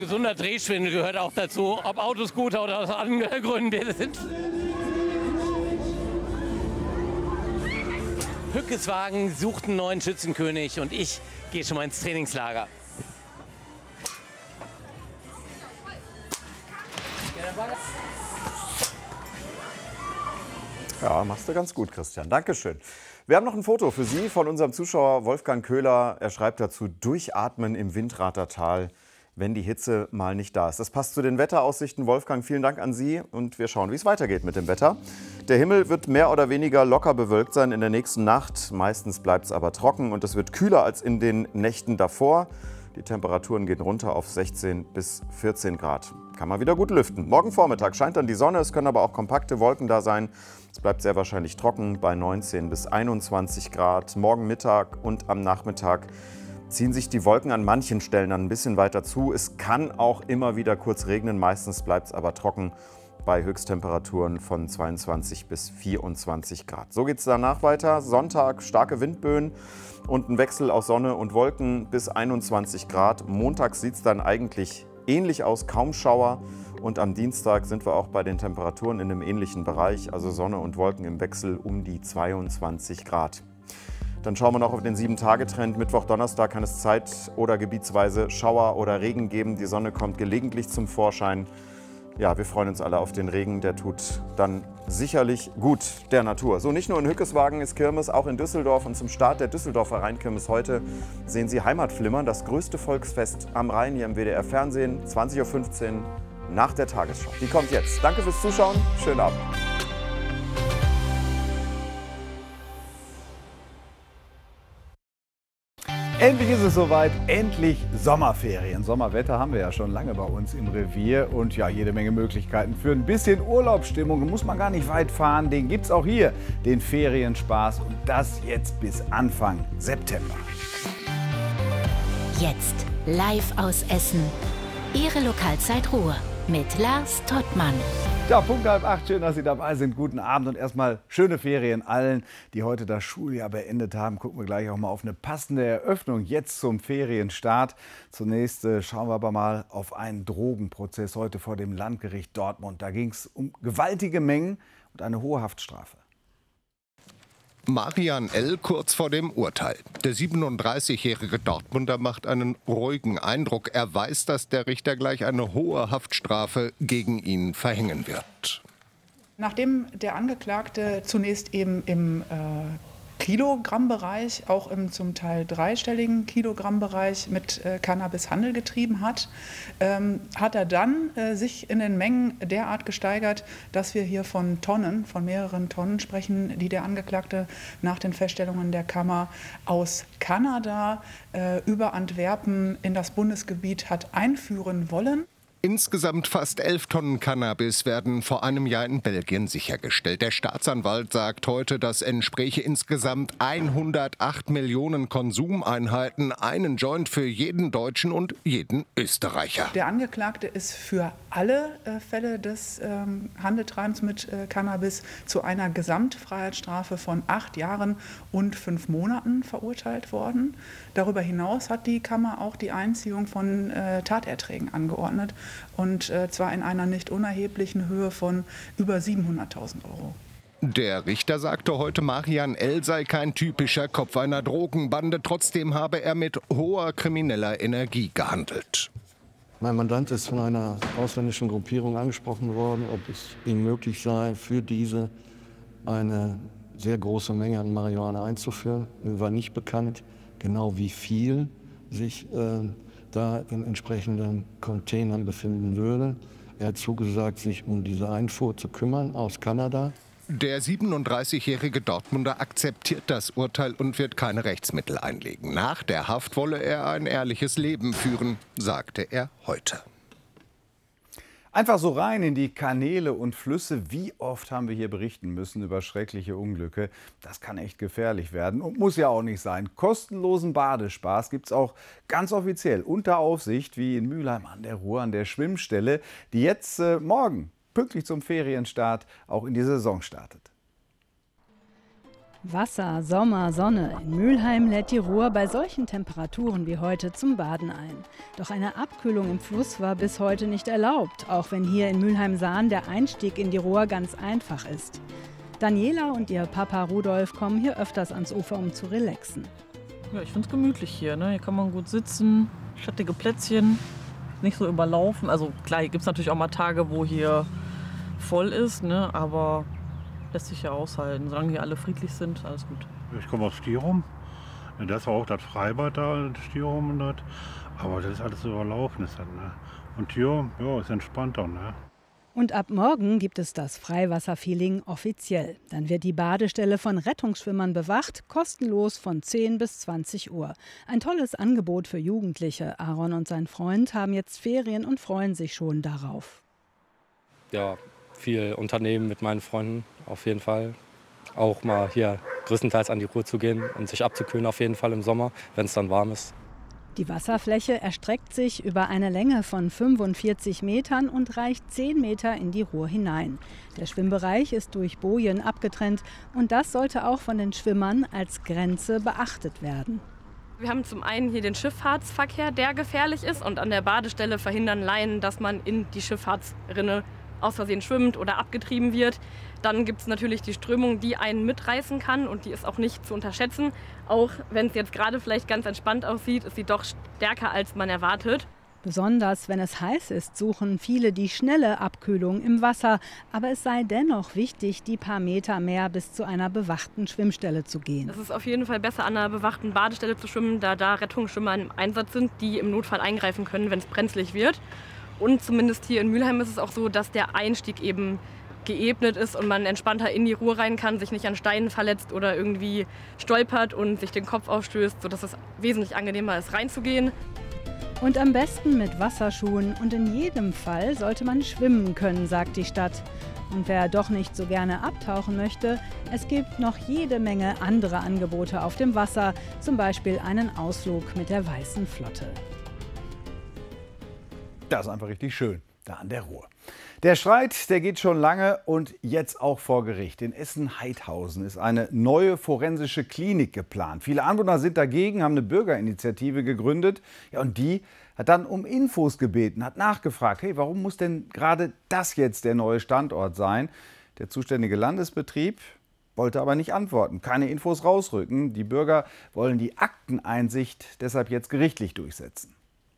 Gesunder Drehschwindel gehört auch dazu, ob Autoscooter oder aus anderen Gründen sind. Hückeswagen sucht einen neuen Schützenkönig und ich gehe schon mal ins Trainingslager. Ja, machst du ganz gut, Christian. Dankeschön. Wir haben noch ein Foto für Sie von unserem Zuschauer Wolfgang Köhler. Er schreibt dazu: Durchatmen im Windratertal, wenn die Hitze mal nicht da ist. Das passt zu den Wetteraussichten. Wolfgang, vielen Dank an Sie und wir schauen, wie es weitergeht mit dem Wetter. Der Himmel wird mehr oder weniger locker bewölkt sein in der nächsten Nacht. Meistens bleibt es aber trocken und es wird kühler als in den Nächten davor. Die Temperaturen gehen runter auf 16 bis 14 Grad. Kann man wieder gut lüften. Morgen Vormittag scheint dann die Sonne, es können aber auch kompakte Wolken da sein. Es bleibt sehr wahrscheinlich trocken bei 19 bis 21 Grad. Morgen Mittag und am Nachmittag ziehen sich die Wolken an manchen Stellen dann ein bisschen weiter zu. Es kann auch immer wieder kurz regnen, meistens bleibt es aber trocken bei Höchsttemperaturen von 22 bis 24 Grad. So geht es danach weiter. Sonntag starke Windböen und ein Wechsel aus Sonne und Wolken bis 21 Grad. Montag sieht es dann eigentlich ähnlich aus, kaum Schauer. Und am Dienstag sind wir auch bei den Temperaturen in einem ähnlichen Bereich, also Sonne und Wolken im Wechsel um die 22 Grad. Dann schauen wir noch auf den 7-Tage-Trend. Mittwoch, Donnerstag kann es zeit- oder gebietsweise Schauer oder Regen geben. Die Sonne kommt gelegentlich zum Vorschein. Ja, wir freuen uns alle auf den Regen. Der tut dann sicherlich gut der Natur. So, nicht nur in Hückeswagen ist Kirmes, auch in Düsseldorf. Und zum Start der Düsseldorfer Rheinkirmes heute sehen Sie Heimatflimmern, das größte Volksfest am Rhein hier im WDR-Fernsehen. 20:15 Uhr nach der Tagesschau. Die kommt jetzt. Danke fürs Zuschauen. Schönen Abend. Endlich ist es soweit, endlich Sommerferien. Sommerwetter haben wir ja schon lange bei uns im Revier und ja, jede Menge Möglichkeiten für ein bisschen Urlaubsstimmung. Muss man gar nicht weit fahren, den gibt es auch hier, den Ferienspaß und das jetzt bis Anfang September. Jetzt live aus Essen. Ihre Lokalzeit Ruhr mit Lars Tottmann. Ja, Punkt 7:30, schön, dass Sie dabei sind. Guten Abend und erstmal schöne Ferien allen, die heute das Schuljahr beendet haben. Gucken wir gleich auch mal auf eine passende Eröffnung jetzt zum Ferienstart. Zunächst schauen wir aber mal auf einen Drogenprozess heute vor dem Landgericht Dortmund. Da ging es um gewaltige Mengen und eine hohe Haftstrafe. Marian L. kurz vor dem Urteil. Der 37-jährige Dortmunder macht einen ruhigen Eindruck. Er weiß, dass der Richter gleich eine hohe Haftstrafe gegen ihn verhängen wird. Nachdem der Angeklagte zunächst eben im Kilogrammbereich, auch im zum Teil dreistelligen Kilogrammbereich mit Cannabis Handel getrieben hat, hat er dann sich in den Mengen derart gesteigert, dass wir hier von Tonnen, von mehreren Tonnen sprechen, die der Angeklagte nach den Feststellungen der Kammer aus Kanada über Antwerpen in das Bundesgebiet hat einführen wollen. Insgesamt fast 11 Tonnen Cannabis werden vor einem Jahr in Belgien sichergestellt. Der Staatsanwalt sagt heute, das entspräche insgesamt 108 Millionen Konsumeinheiten, einen Joint für jeden Deutschen und jeden Österreicher. Der Angeklagte ist für alle Fälle des Handeltreibens mit Cannabis zu einer Gesamtfreiheitsstrafe von 8 Jahren und 5 Monaten verurteilt worden. Darüber hinaus hat die Kammer auch die Einziehung von Taterträgen angeordnet. Und zwar in einer nicht unerheblichen Höhe von über 700.000 Euro. Der Richter sagte heute, Marian L. sei kein typischer Kopf einer Drogenbande. Trotzdem habe er mit hoher krimineller Energie gehandelt. Mein Mandant ist von einer ausländischen Gruppierung angesprochen worden, ob es ihm möglich sei, für diese eine sehr große Menge an Marihuana einzuführen. Mir war nicht bekannt, genau wie viel sich da in entsprechenden Containern befinden würde. Er hat zugesagt, sich um diese Einfuhr zu kümmern aus Kanada. Der 37-jährige Dortmunder akzeptiert das Urteil und wird keine Rechtsmittel einlegen. Nach der Haft wolle er ein ehrliches Leben führen, sagte er heute. Einfach so rein in die Kanäle und Flüsse. Wie oft haben wir hier berichten müssen über schreckliche Unglücke? Das kann echt gefährlich werden und muss ja auch nicht sein. Kostenlosen Badespaß gibt es auch ganz offiziell unter Aufsicht, wie in Mülheim an der Ruhr, an der Schwimmstelle, die jetzt morgen pünktlich zum Ferienstart auch in die Saison startet. Wasser, Sommer, Sonne. In Mülheim lädt die Ruhr bei solchen Temperaturen wie heute zum Baden ein. Doch eine Abkühlung im Fluss war bis heute nicht erlaubt, auch wenn hier in Mülheim-Sahn der Einstieg in die Ruhr ganz einfach ist. Daniela und ihr Papa Rudolf kommen hier öfters ans Ufer, um zu relaxen. Ja, ich finde es gemütlich hier. Ne? Hier kann man gut sitzen, schattige Plätzchen, nicht so überlaufen. Also klar, hier gibt es natürlich auch mal Tage, wo hier voll ist, ne? Aber lässt sich ja aushalten. Solange hier alle friedlich sind, alles gut. Ich komme aus Stirum. Das war auch das Freibad da, das Stirum und das. Aber das ist alles überlaufen. Ist das, ne? Und hier, ja, ist entspannter. Ne? Und ab morgen gibt es das Freiwasserfeeling offiziell. Dann wird die Badestelle von Rettungsschwimmern bewacht, kostenlos von 10 bis 20 Uhr. Ein tolles Angebot für Jugendliche. Aaron und sein Freund haben jetzt Ferien und freuen sich schon darauf. Ja, viel unternehmen mit meinen Freunden auf jeden Fall. Auch mal hier größtenteils an die Ruhr zu gehen und sich abzukühlen auf jeden Fall im Sommer, wenn es dann warm ist. Die Wasserfläche erstreckt sich über eine Länge von 45 Metern und reicht 10 Meter in die Ruhr hinein. Der Schwimmbereich ist durch Bojen abgetrennt und das sollte auch von den Schwimmern als Grenze beachtet werden. Wir haben zum einen hier den Schifffahrtsverkehr, der gefährlich ist, und an der Badestelle verhindern Laien, dass man in die Schifffahrtsrinne aus Versehen schwimmt oder abgetrieben wird. Dann gibt es natürlich die Strömung, die einen mitreißen kann, und die ist auch nicht zu unterschätzen. Auch wenn es jetzt gerade vielleicht ganz entspannt aussieht, ist sie doch stärker, als man erwartet. Besonders wenn es heiß ist, suchen viele die schnelle Abkühlung im Wasser. Aber es sei dennoch wichtig, die paar Meter mehr bis zu einer bewachten Schwimmstelle zu gehen. Es ist auf jeden Fall besser, an einer bewachten Badestelle zu schwimmen, da Rettungsschwimmer im Einsatz sind, die im Notfall eingreifen können, wenn es brenzlig wird. Und zumindest hier in Mülheim ist es auch so, dass der Einstieg eben geebnet ist und man entspannter in die Ruhr rein kann, sich nicht an Steinen verletzt oder irgendwie stolpert und sich den Kopf aufstößt, sodass es wesentlich angenehmer ist, reinzugehen. Und am besten mit Wasserschuhen, und in jedem Fall sollte man schwimmen können, sagt die Stadt. Und wer doch nicht so gerne abtauchen möchte, es gibt noch jede Menge andere Angebote auf dem Wasser, zum Beispiel einen Ausflug mit der Weißen Flotte. Das ist einfach richtig schön, da an der Ruhr. Der Streit, der geht schon lange und jetzt auch vor Gericht. In Essen-Heidhausen ist eine neue forensische Klinik geplant. Viele Anwohner sind dagegen, haben eine Bürgerinitiative gegründet. Ja, und die hat dann um Infos gebeten, hat nachgefragt, hey, warum muss denn gerade das jetzt der neue Standort sein? Der zuständige Landesbetrieb wollte aber nicht antworten, keine Infos rausrücken. Die Bürger wollen die Akteneinsicht deshalb jetzt gerichtlich durchsetzen.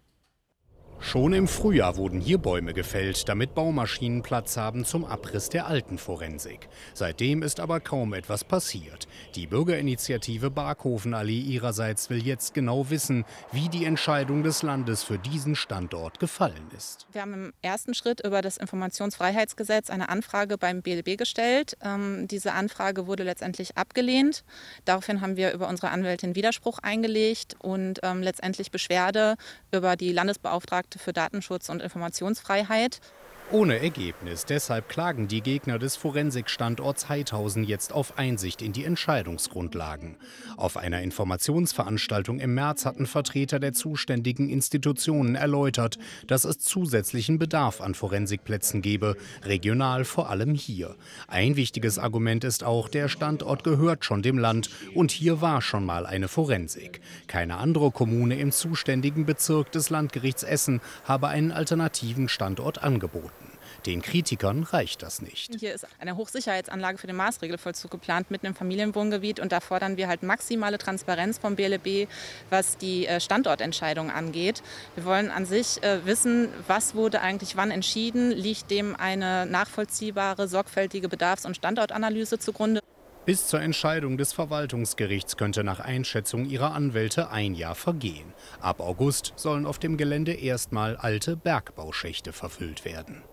Schon im Frühjahr wurden hier Bäume gefällt, damit Baumaschinen Platz haben zum Abriss der alten Forensik. Seitdem ist aber kaum etwas passiert. Die Bürgerinitiative Barkhofenallee ihrerseits will jetzt genau wissen, wie die Entscheidung des Landes für diesen Standort gefallen ist. Wir haben im ersten Schritt über das Informationsfreiheitsgesetz eine Anfrage beim BLB gestellt. Diese Anfrage wurde letztendlich abgelehnt. Daraufhin haben wir über unsere Anwältin Widerspruch eingelegt und letztendlich Beschwerde über die Landesbeauftragte für Datenschutz und Informationsfreiheit. Ohne Ergebnis. Deshalb klagen die Gegner des Forensikstandorts Heidhausen jetzt auf Einsicht in die Entscheidungsgrundlagen. Auf einer Informationsveranstaltung im März hatten Vertreter der zuständigen Institutionen erläutert, dass es zusätzlichen Bedarf an Forensikplätzen gebe, regional vor allem hier. Ein wichtiges Argument ist auch, der Standort gehört schon dem Land und hier war schon mal eine Forensik. Keine andere Kommune im zuständigen Bezirk des Landgerichts Essen habe einen alternativen Standort angeboten. Den Kritikern reicht das nicht. Hier ist eine Hochsicherheitsanlage für den Maßregelvollzug geplant, mitten im Familienwohngebiet. Und da fordern wir halt maximale Transparenz vom BLB, was die Standortentscheidung angeht. Wir wollen an sich wissen, was wurde eigentlich wann entschieden. Liegt dem eine nachvollziehbare, sorgfältige Bedarfs- und Standortanalyse zugrunde? Bis zur Entscheidung des Verwaltungsgerichts könnte nach Einschätzung ihrer Anwälte ein Jahr vergehen. Ab August sollen auf dem Gelände erstmal alte Bergbauschächte verfüllt werden.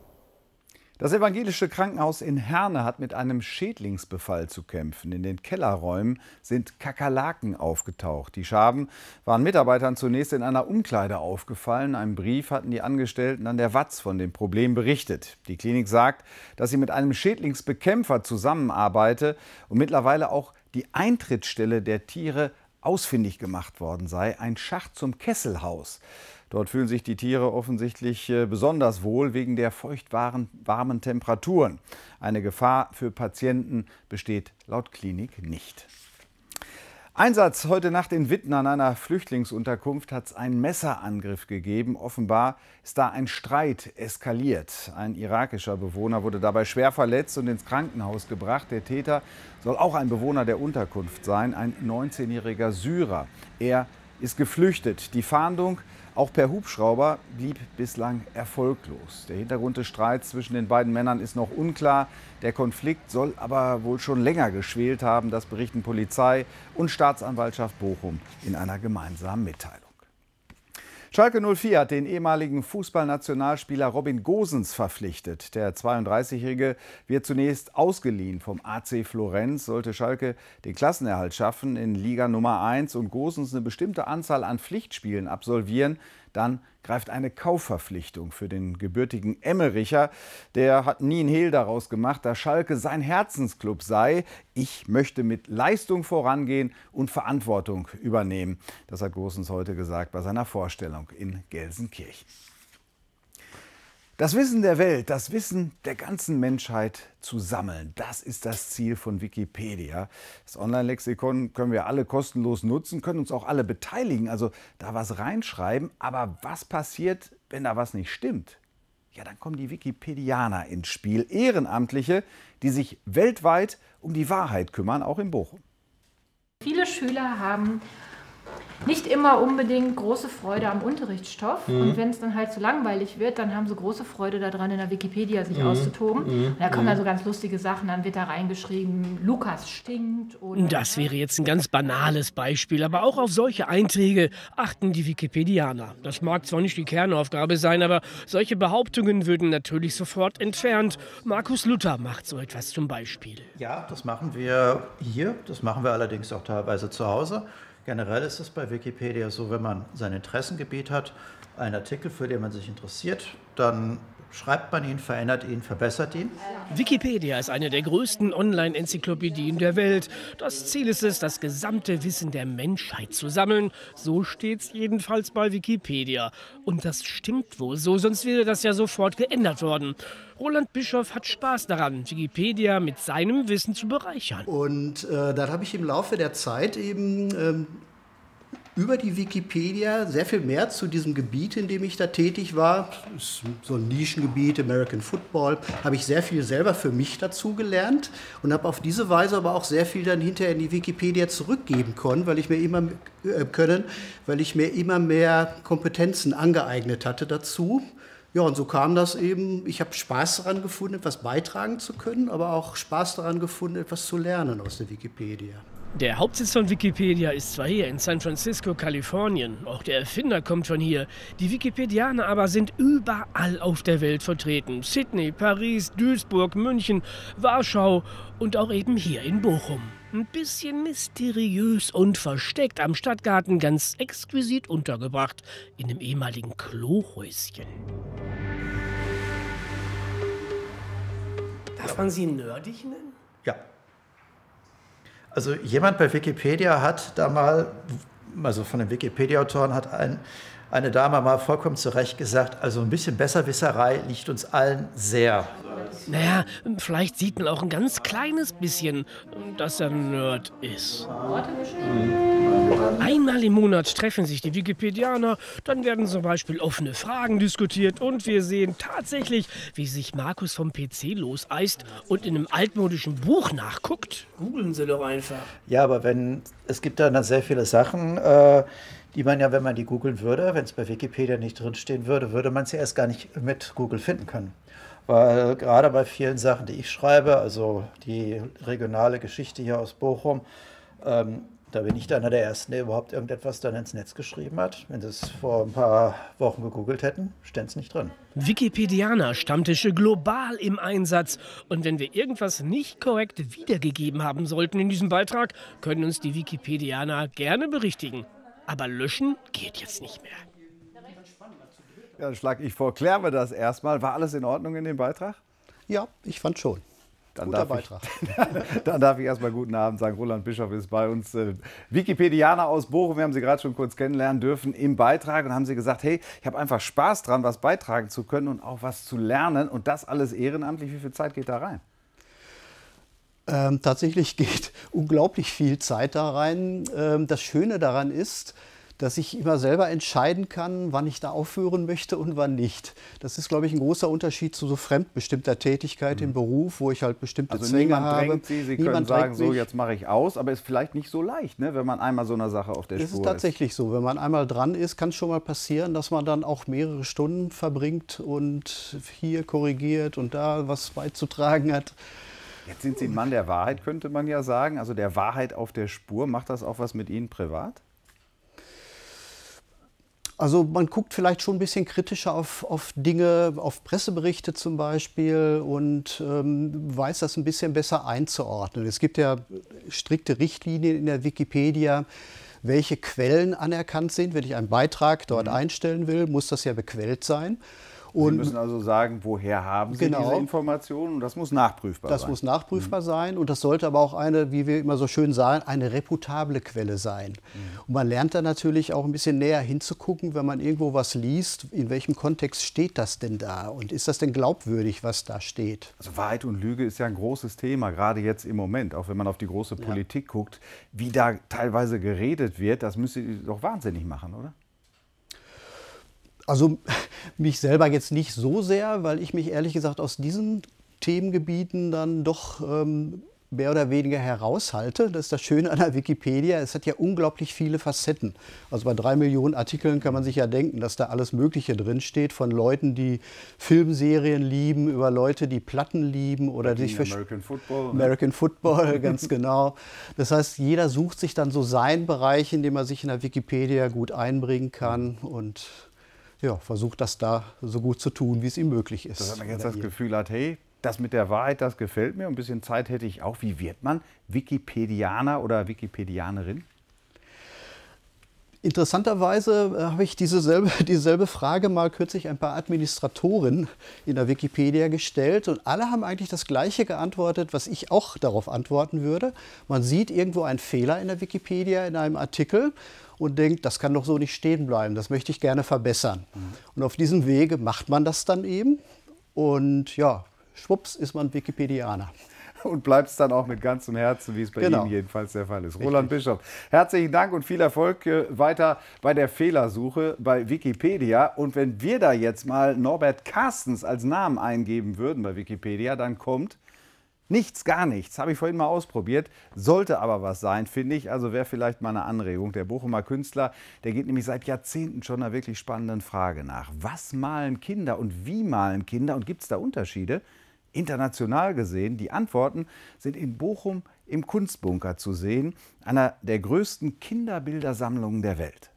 Das evangelische Krankenhaus in Herne hat mit einem Schädlingsbefall zu kämpfen. In den Kellerräumen sind Kakerlaken aufgetaucht. Die Schaben waren Mitarbeitern zunächst in einer Umkleide aufgefallen. Einen Brief hatten die Angestellten an der Watz von dem Problem berichtet. Die Klinik sagt, dass sie mit einem Schädlingsbekämpfer zusammenarbeite und mittlerweile auch die Eintrittsstelle der Tiere ausfindig gemacht worden sei. Ein Schacht zum Kesselhaus. Dort fühlen sich die Tiere offensichtlich besonders wohl wegen der feuchtwarmen Temperaturen. Eine Gefahr für Patienten besteht laut Klinik nicht. Einsatz heute Nacht in Witten an einer Flüchtlingsunterkunft hat es einen Messerangriff gegeben. Offenbar ist da ein Streit eskaliert. Ein irakischer Bewohner wurde dabei schwer verletzt und ins Krankenhaus gebracht. Der Täter soll auch ein Bewohner der Unterkunft sein, ein 19-jähriger Syrer. Er ist geflüchtet. Die Fahndung, auch per Hubschrauber, blieb bislang erfolglos. Der Hintergrund des Streits zwischen den beiden Männern ist noch unklar. Der Konflikt soll aber wohl schon länger geschwelt haben. Das berichten Polizei und Staatsanwaltschaft Bochum in einer gemeinsamen Mitteilung. Schalke 04 hat den ehemaligen Fußballnationalspieler Robin Gosens verpflichtet. Der 32-Jährige wird zunächst ausgeliehen vom AC Florenz. Sollte Schalke den Klassenerhalt schaffen in Liga Nummer 1 und Gosens eine bestimmte Anzahl an Pflichtspielen absolvieren, dann greift eine Kaufverpflichtung für den gebürtigen Emmericher. Der hat nie einen Hehl daraus gemacht, dass Schalke sein Herzensclub sei. Ich möchte mit Leistung vorangehen und Verantwortung übernehmen. Das hat Gosens heute gesagt bei seiner Vorstellung in Gelsenkirchen. Das Wissen der Welt, das Wissen der ganzen Menschheit zu sammeln, das ist das Ziel von Wikipedia. Das Online-Lexikon können wir alle kostenlos nutzen, können uns auch alle beteiligen, also da was reinschreiben. Aber was passiert, wenn da was nicht stimmt? Ja, dann kommen die Wikipedianer ins Spiel, Ehrenamtliche, die sich weltweit um die Wahrheit kümmern, auch in Bochum. Viele Schüler haben nicht immer unbedingt große Freude am Unterrichtsstoff. Und wenn es dann halt so langweilig wird, dann haben sie große Freude daran, in der Wikipedia sich auszutoben. Und da kommen dann so ganz lustige Sachen, dann wird da reingeschrieben, Lukas stinkt. Oder das wäre jetzt ein ganz banales Beispiel, aber auch auf solche Einträge achten die Wikipedianer. Das mag zwar nicht die Kernaufgabe sein, aber solche Behauptungen würden natürlich sofort entfernt. Markus Luther macht so etwas zum Beispiel. Ja, das machen wir hier, das machen wir allerdings auch teilweise zu Hause. Generell ist es bei Wikipedia so, wenn man sein Interessengebiet hat, einen Artikel, für den man sich interessiert, dann schreibt man ihn, verändert ihn, verbessert ihn. Wikipedia ist eine der größten Online-Enzyklopädien der Welt. Das Ziel ist es, das gesamte Wissen der Menschheit zu sammeln. So steht's jedenfalls bei Wikipedia. Und das stimmt wohl so, sonst wäre das ja sofort geändert worden. Roland Bischoff hat Spaß daran, Wikipedia mit seinem Wissen zu bereichern. Und dann habe ich im Laufe der Zeit eben über die Wikipedia sehr viel mehr zu diesem Gebiet, in dem ich da tätig war, ist so ein Nischengebiet, American Football, habe ich sehr viel selber für mich dazu gelernt und habe auf diese Weise aber auch sehr viel dann hinterher in die Wikipedia zurückgeben können, weil ich mir immer mehr Kompetenzen angeeignet hatte dazu. Ja, und so kam das eben. Ich habe Spaß daran gefunden, etwas beitragen zu können, aber auch Spaß daran gefunden, etwas zu lernen aus der Wikipedia. Der Hauptsitz von Wikipedia ist zwar hier in San Francisco, Kalifornien. Auch der Erfinder kommt von hier. Die Wikipedianer aber sind überall auf der Welt vertreten. Sydney, Paris, Duisburg, München, Warschau und auch eben hier in Bochum. Ein bisschen mysteriös und versteckt am Stadtgarten, ganz exquisit untergebracht in einem ehemaligen Klohäuschen. Darf man Sie nerdig nennen? Ja. Also jemand bei Wikipedia hat da mal, also von den Wikipedia-Autoren hat eine Dame mal vollkommen zu Recht gesagt, also ein bisschen Besserwisserei liegt uns allen sehr. Naja, vielleicht sieht man auch ein ganz kleines bisschen, dass er Nerd ist. Einmal im Monat treffen sich die Wikipedianer, dann werden zum Beispiel offene Fragen diskutiert und wir sehen tatsächlich, wie sich Markus vom PC loseist und in einem altmodischen Buch nachguckt. Googeln Sie doch einfach. Ja, aber es gibt da sehr viele Sachen, die man ja, wenn man die googeln würde, wenn es bei Wikipedia nicht drinstehen würde, würde man es ja erst gar nicht mit Google finden können. Weil gerade bei vielen Sachen, die ich schreibe, also die regionale Geschichte hier aus Bochum, da bin ich einer der Ersten, der überhaupt irgendetwas dann ins Netz geschrieben hat. Wenn sie es vor ein paar Wochen gegoogelt hätten, stände es nicht drin. Wikipedianer-Stammtische global im Einsatz. Und wenn wir irgendwas nicht korrekt wiedergegeben haben sollten in diesem Beitrag, können uns die Wikipedianer gerne berichtigen. Aber löschen geht jetzt nicht mehr. Ja, dann schlage ich vor, klären wir das erstmal. War alles in Ordnung in dem Beitrag? Ja, ich fand schon. Guter Beitrag. Dann darf ich erstmal guten Abend sagen. Roland Bischoff ist bei uns, Wikipedianer aus Bochum. Wir haben Sie gerade schon kurz kennenlernen dürfen im Beitrag und haben Sie gesagt, hey, ich habe einfach Spaß dran, was beitragen zu können und auch was zu lernen und das alles ehrenamtlich. Wie viel Zeit geht da rein? Tatsächlich geht unglaublich viel Zeit da rein. Das Schöne daran ist, dass ich immer selber entscheiden kann, wann ich da aufhören möchte und wann nicht. Das ist, glaube ich, ein großer Unterschied zu so fremdbestimmter Tätigkeit im Beruf, wo ich halt bestimmte Zwänge habe. Drängt Sie, Sie können sagen, so jetzt mache ich aus, aber ist vielleicht nicht so leicht, ne, wenn man einmal so einer Sache auf der Spur ist. Das ist tatsächlich so. Wenn man einmal dran ist, kann es schon mal passieren, dass man dann auch mehrere Stunden verbringt und hier korrigiert und da was beizutragen hat. Jetzt sind Sie ein Mann der Wahrheit, könnte man ja sagen, also der Wahrheit auf der Spur. Macht das auch was mit Ihnen privat? Also man guckt vielleicht schon ein bisschen kritischer auf Dinge, auf Presseberichte zum Beispiel und weiß das ein bisschen besser einzuordnen. Es gibt ja strikte Richtlinien in der Wikipedia, welche Quellen anerkannt sind. Wenn ich einen Beitrag dort einstellen will, muss das ja bequellt sein. Und Sie müssen also sagen, woher haben Sie diese Informationen? Und das muss nachprüfbar sein. Das muss nachprüfbar sein und das sollte aber auch eine, wie wir immer so schön sagen, eine reputable Quelle sein. Und man lernt dann natürlich auch ein bisschen näher hinzugucken, wenn man irgendwo was liest, in welchem Kontext steht das denn da und ist das denn glaubwürdig, was da steht? Also Wahrheit und Lüge ist ja ein großes Thema, gerade jetzt im Moment, auch wenn man auf die große Politik guckt, wie da teilweise geredet wird, das müsste Sie doch wahnsinnig machen, oder? Also mich selber jetzt nicht so sehr, weil ich mich ehrlich gesagt aus diesen Themengebieten dann doch mehr oder weniger heraushalte. Das ist das Schöne an der Wikipedia. Es hat ja unglaublich viele Facetten. Also bei 3 Millionen Artikeln kann man sich ja denken, dass da alles Mögliche drinsteht. Von Leuten, die Filmserien lieben, über Leute, die Platten lieben oder sich für American Football. American Football, ganz genau. Das heißt, jeder sucht sich dann so seinen Bereich, in dem er sich in der Wikipedia gut einbringen kann und ja, versucht das da so gut zu tun, wie es ihm möglich ist. Dass man jetzt das Gefühl hat, hey, das mit der Wahrheit, das gefällt mir. Ein bisschen Zeit hätte ich auch. Wie wird man Wikipedianer oder Wikipedianerin? Interessanterweise habe ich dieselbe Frage mal kürzlich ein paar Administratoren in der Wikipedia gestellt und alle haben eigentlich das Gleiche geantwortet, was ich auch darauf antworten würde. Man sieht irgendwo einen Fehler in der Wikipedia in einem Artikel und denkt, das kann doch so nicht stehen bleiben, das möchte ich gerne verbessern. Und auf diesem Wege macht man das dann eben und ja, schwupps ist man Wikipedianer. Und bleibt es dann auch mit ganzem Herzen, wie es bei Ihnen jedenfalls der Fall ist. Roland Bischoff, herzlichen Dank und viel Erfolg weiter bei der Fehlersuche bei Wikipedia. Und wenn wir da jetzt mal Norbert Carstens als Namen eingeben würden bei Wikipedia, dann kommt nichts, gar nichts. Habe ich vorhin mal ausprobiert. Sollte aber was sein, finde ich. Also wäre vielleicht mal eine Anregung. Der Bochumer Künstler, der geht nämlich seit Jahrzehnten schon einer wirklich spannenden Frage nach. Was malen Kinder und wie malen Kinder? Und gibt es da Unterschiede? International gesehen, die Antworten sind in Bochum im Kunstbunker zu sehen, einer der größten Kinderbildersammlungen der Welt.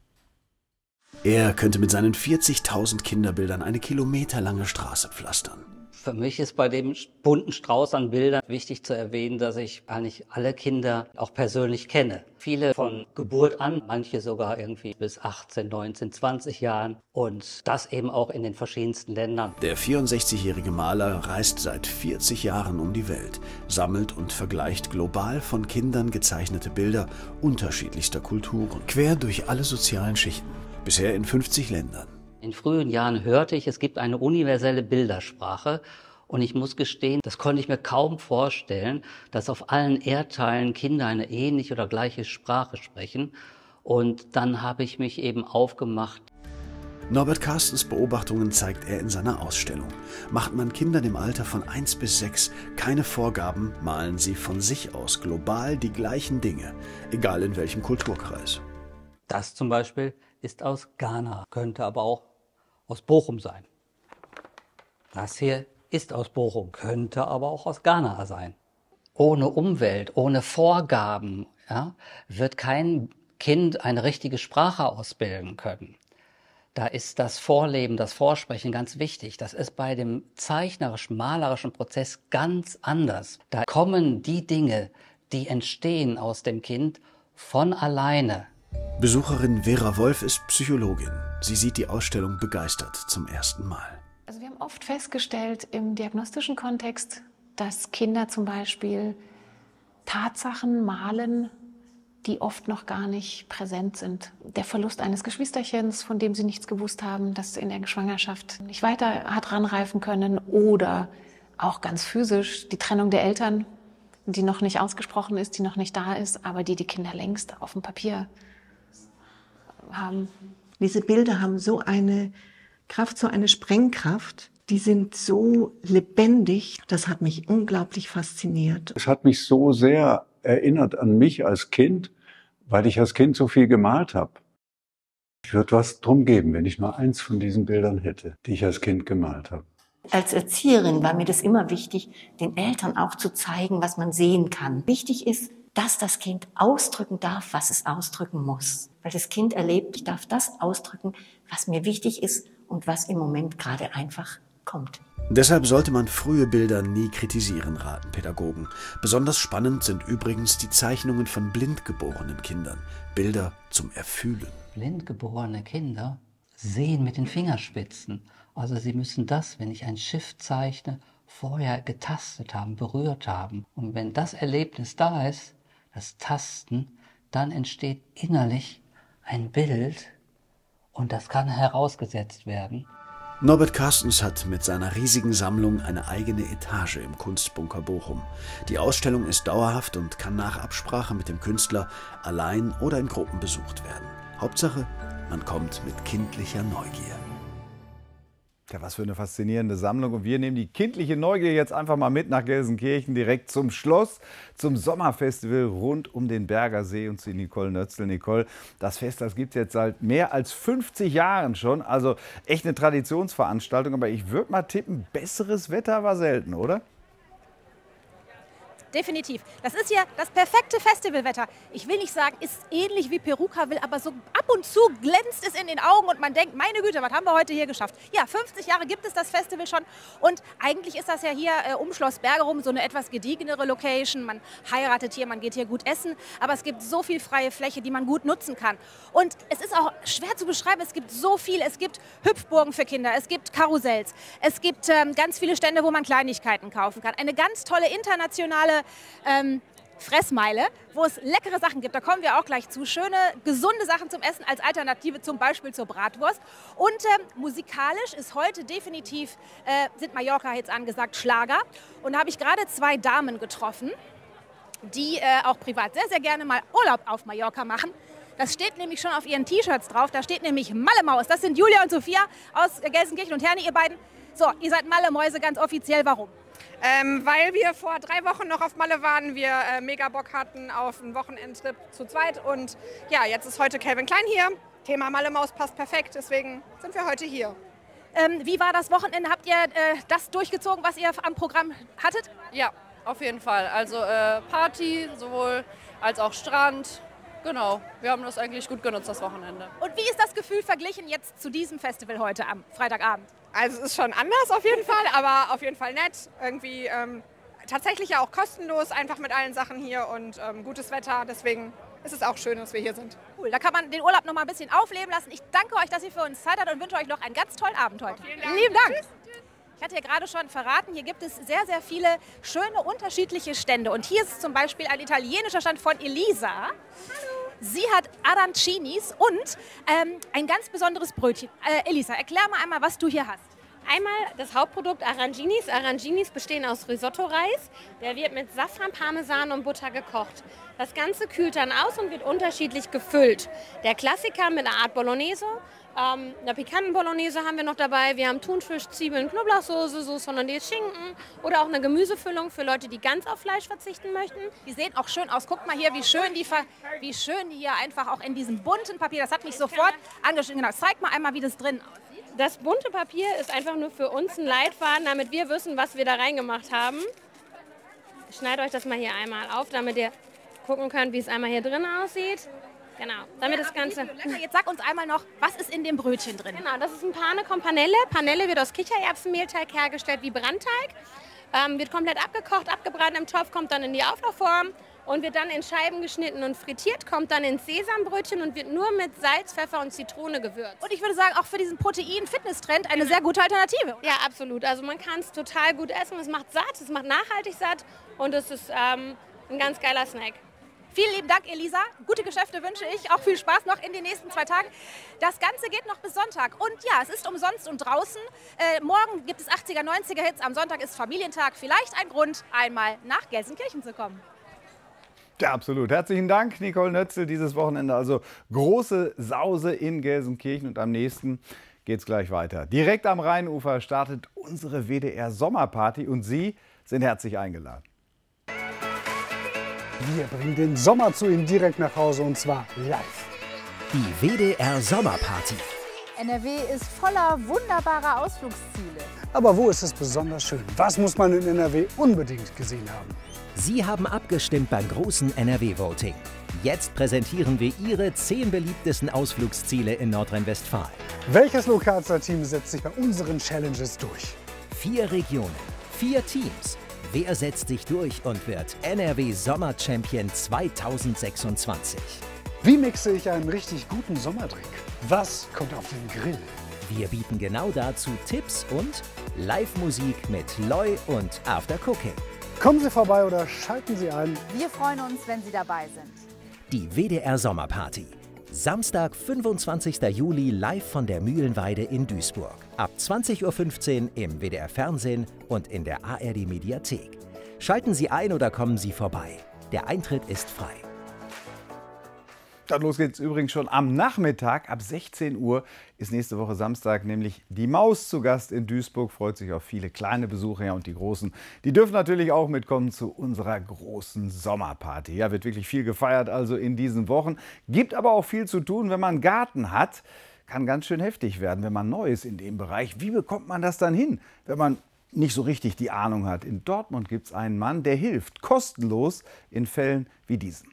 Er könnte mit seinen 40.000 Kinderbildern eine kilometerlange Straße pflastern. Für mich ist bei dem bunten Strauß an Bildern wichtig zu erwähnen, dass ich eigentlich alle Kinder auch persönlich kenne. Viele von Geburt an, manche sogar irgendwie bis 18, 19, 20 Jahren und das eben auch in den verschiedensten Ländern. Der 64-jährige Maler reist seit 40 Jahren um die Welt, sammelt und vergleicht global von Kindern gezeichnete Bilder unterschiedlichster Kulturen, quer durch alle sozialen Schichten, bisher in 50 Ländern. In frühen Jahren hörte ich, es gibt eine universelle Bildersprache und ich muss gestehen, das konnte ich mir kaum vorstellen, dass auf allen Erdteilen Kinder eine ähnliche oder gleiche Sprache sprechen. Und dann habe ich mich eben aufgemacht. Norbert Carstens Beobachtungen zeigt er in seiner Ausstellung. Macht man Kindern im Alter von 1 bis 6 keine Vorgaben, malen sie von sich aus global die gleichen Dinge, egal in welchem Kulturkreis. Das zum Beispiel ist aus Ghana, könnte aber auch aus Bochum sein. Das hier ist aus Bochum, könnte aber auch aus Ghana sein. Ohne Umwelt, ohne Vorgaben, ja, wird kein Kind eine richtige Sprache ausbilden können. Da ist das Vorleben, das Vorsprechen ganz wichtig. Das ist bei dem zeichnerischen, malerischen Prozess ganz anders. Da kommen die Dinge, die entstehen aus dem Kind, von alleine. Besucherin Vera Wolf ist Psychologin. Sie sieht die Ausstellung begeistert zum ersten Mal. Also wir haben oft festgestellt im diagnostischen Kontext, dass Kinder zum Beispiel Tatsachen malen, die oft noch gar nicht präsent sind. Der Verlust eines Geschwisterchens, von dem sie nichts gewusst haben, das in der Schwangerschaft nicht weiter hat ranreifen können, oder auch ganz physisch die Trennung der Eltern, die noch nicht ausgesprochen ist, die noch nicht da ist, aber die Kinder längst auf dem Papier haben. Diese Bilder haben so eine Kraft, so eine Sprengkraft. Die sind so lebendig. Das hat mich unglaublich fasziniert. Es hat mich so sehr erinnert an mich als Kind, weil ich als Kind so viel gemalt habe. Ich würde was drum geben, wenn ich nur eins von diesen Bildern hätte, die ich als Kind gemalt habe. Als Erzieherin war mir das immer wichtig, den Eltern auch zu zeigen, was man sehen kann. Wichtig ist, dass das Kind ausdrücken darf, was es ausdrücken muss. Weil das Kind erlebt, ich darf das ausdrücken, was mir wichtig ist und was im Moment gerade einfach kommt. Deshalb sollte man frühe Bilder nie kritisieren, raten Pädagogen. Besonders spannend sind übrigens die Zeichnungen von blind geborenen Kindern. Bilder zum Erfühlen. Blind geborene Kinder sehen mit den Fingerspitzen. Also sie müssen das, wenn ich ein Schiff zeichne, vorher getastet haben, berührt haben. Und wenn das Erlebnis da ist, das Tasten, dann entsteht innerlich ein Bild und das kann herausgesetzt werden. Norbert Carstens hat mit seiner riesigen Sammlung eine eigene Etage im Kunstbunker Bochum. Die Ausstellung ist dauerhaft und kann nach Absprache mit dem Künstler allein oder in Gruppen besucht werden. Hauptsache, man kommt mit kindlicher Neugier. Ja, was für eine faszinierende Sammlung. Und wir nehmen die kindliche Neugier jetzt einfach mal mit nach Gelsenkirchen, direkt zum Schloss, zum Sommerfestival rund um den Berger See und zu Nicole Nötzl. Nicole, das Fest, das gibt es jetzt seit mehr als 50 Jahren schon. Also echt eine Traditionsveranstaltung. Aber ich würde mal tippen, besseres Wetter war selten, oder? Definitiv. Das ist ja das perfekte Festivalwetter. Ich will nicht sagen, ist ähnlich wie Perukaville, aber so ab und zu glänzt es in den Augen und man denkt, meine Güte, was haben wir heute hier geschafft? Ja, 50 Jahre gibt es das Festival schon und eigentlich ist das ja hier um Schloss Berger rum so eine etwas gediegenere Location. Man heiratet hier, man geht hier gut essen, aber es gibt so viel freie Fläche, die man gut nutzen kann. Und es ist auch schwer zu beschreiben, es gibt so viel. Es gibt Hüpfburgen für Kinder, es gibt Karussells, es gibt ganz viele Stände, wo man Kleinigkeiten kaufen kann. Eine ganz tolle internationale Fressmeile, wo es leckere Sachen gibt. Da kommen wir auch gleich zu. Schöne, gesunde Sachen zum Essen als Alternative zum Beispiel zur Bratwurst. Und musikalisch ist heute definitiv, sind Mallorca-Hits angesagt, Schlager. Und da habe ich gerade zwei Damen getroffen, die auch privat sehr, sehr gerne mal Urlaub auf Mallorca machen. Das steht nämlich schon auf ihren T-Shirts drauf. Da steht nämlich Malle-Maus. Das sind Julia und Sophia aus Gelsenkirchen und Herne, ihr beiden. So, ihr seid Malle-Mäuse, ganz offiziell. Warum? Weil wir vor 3 Wochen noch auf Malle waren, wir mega Bock hatten auf einen Wochenendtrip zu zweit und ja, jetzt ist heute Calvin Klein hier. Thema Malle-Maus passt perfekt, deswegen sind wir heute hier. Wie war das Wochenende? Habt ihr das durchgezogen, was ihr am Programm hattet? Ja, auf jeden Fall. Also Party sowohl als auch Strand. Genau, wir haben das eigentlich gut genutzt, das Wochenende. Und wie ist das Gefühl verglichen jetzt zu diesem Festival heute am Freitagabend? Also es ist schon anders auf jeden Fall, aber auf jeden Fall nett. Irgendwie tatsächlich ja auch kostenlos, einfach mit allen Sachen hier und gutes Wetter. Deswegen ist es auch schön, dass wir hier sind. Cool, da kann man den Urlaub noch mal ein bisschen aufleben lassen. Ich danke euch, dass ihr für uns Zeit hattet und wünsche euch noch einen ganz tollen Abend heute. Vielen Dank. Lieben Dank. Tschüss. Ich hatte ja gerade schon verraten, hier gibt es sehr, sehr viele schöne, unterschiedliche Stände. Und hier ist zum Beispiel ein italienischer Stand von Elisa. Hallo. Sie hat Arancinis und ein ganz besonderes Brötchen. Elisa, erklär mal einmal, was du hier hast. Einmal das Hauptprodukt Arancinis. Arancinis bestehen aus Risotto-Reis. Der wird mit Safran, Parmesan und Butter gekocht. Das Ganze kühlt dann aus und wird unterschiedlich gefüllt. Der Klassiker mit einer Art Bolognese. Eine pikanten Bolognese haben wir noch dabei. Wir haben Thunfisch, Zwiebeln, Knoblauchsoße, Sauce Hollandaise, Schinken oder auch eine Gemüsefüllung für Leute, die ganz auf Fleisch verzichten möchten. Die sehen auch schön aus. Guckt mal hier, wie schön die hier einfach auch in diesem bunten Papier, das hat mich sofort angeschrieben. Genau, zeig mal einmal, wie das drin aussieht. Das bunte Papier ist einfach nur für uns ein Leitfaden, damit wir wissen, was wir da reingemacht haben. Ich schneide euch das mal hier einmal auf, damit ihr gucken könnt, wie es einmal hier drin aussieht. Genau, damit das Ganze... Jetzt sag uns einmal noch, was ist in dem Brötchen drin? Genau, das ist ein Pane con Panelle. Panelle wird aus Kichererbsenmehlteig hergestellt wie Brandteig. Wird komplett abgekocht, abgebraten im Topf, kommt dann in die Auflaufform und wird dann in Scheiben geschnitten und frittiert, kommt dann ins Sesambrötchen und wird nur mit Salz, Pfeffer und Zitrone gewürzt. Und ich würde sagen, auch für diesen Protein-Fitness-Trend eine sehr gute Alternative, oder? Ja, absolut. Also man kann es total gut essen, es macht satt, es macht nachhaltig satt und es ist ein ganz geiler Snack. Vielen lieben Dank, Elisa. Gute Geschäfte wünsche ich. Auch viel Spaß noch in den nächsten 2 Tagen. Das Ganze geht noch bis Sonntag. Und ja, es ist umsonst und draußen. Morgen gibt es 80er, 90er Hits. Am Sonntag ist Familientag. Vielleicht ein Grund, einmal nach Gelsenkirchen zu kommen. Ja, absolut. Herzlichen Dank, Nicole Nötzel. Dieses Wochenende also große Sause in Gelsenkirchen. Und am nächsten geht es gleich weiter. Direkt am Rheinufer startet unsere WDR-Sommerparty. Und Sie sind herzlich eingeladen. Wir bringen den Sommer zu Ihnen direkt nach Hause und zwar live. Die WDR Sommerparty. NRW ist voller wunderbarer Ausflugsziele. Aber wo ist es besonders schön? Was muss man in NRW unbedingt gesehen haben? Sie haben abgestimmt beim großen NRW-Voting. Jetzt präsentieren wir Ihre 10 beliebtesten Ausflugsziele in Nordrhein-Westfalen. Welches Lokalstar-Team setzt sich bei unseren Challenges durch? 4 Regionen, 4 Teams. Wer setzt sich durch und wird NRW Sommer-Champion 2026? Wie mixe ich einen richtig guten Sommerdrink? Was kommt auf den Grill? Wir bieten genau dazu Tipps und Live-Musik mit Loi und After Cooking. Kommen Sie vorbei oder schalten Sie ein. Wir freuen uns, wenn Sie dabei sind. Die WDR Sommerparty. Samstag, 25. Juli, live von der Mühlenweide in Duisburg. Ab 20:15 Uhr im WDR Fernsehen und in der ARD Mediathek. Schalten Sie ein oder kommen Sie vorbei. Der Eintritt ist frei. Dann los geht's übrigens schon am Nachmittag. Ab 16 Uhr ist nächste Woche Samstag nämlich die Maus zu Gast in Duisburg. Freut sich auf viele kleine Besucher, ja, und die Großen, die dürfen natürlich auch mitkommen zu unserer großen Sommerparty. Ja, wird wirklich viel gefeiert also in diesen Wochen. Gibt aber auch viel zu tun, wenn man einen Garten hat. Kann ganz schön heftig werden, wenn man neu ist in dem Bereich. Wie bekommt man das dann hin, wenn man nicht so richtig die Ahnung hat? In Dortmund gibt es einen Mann, der hilft kostenlos in Fällen wie diesen.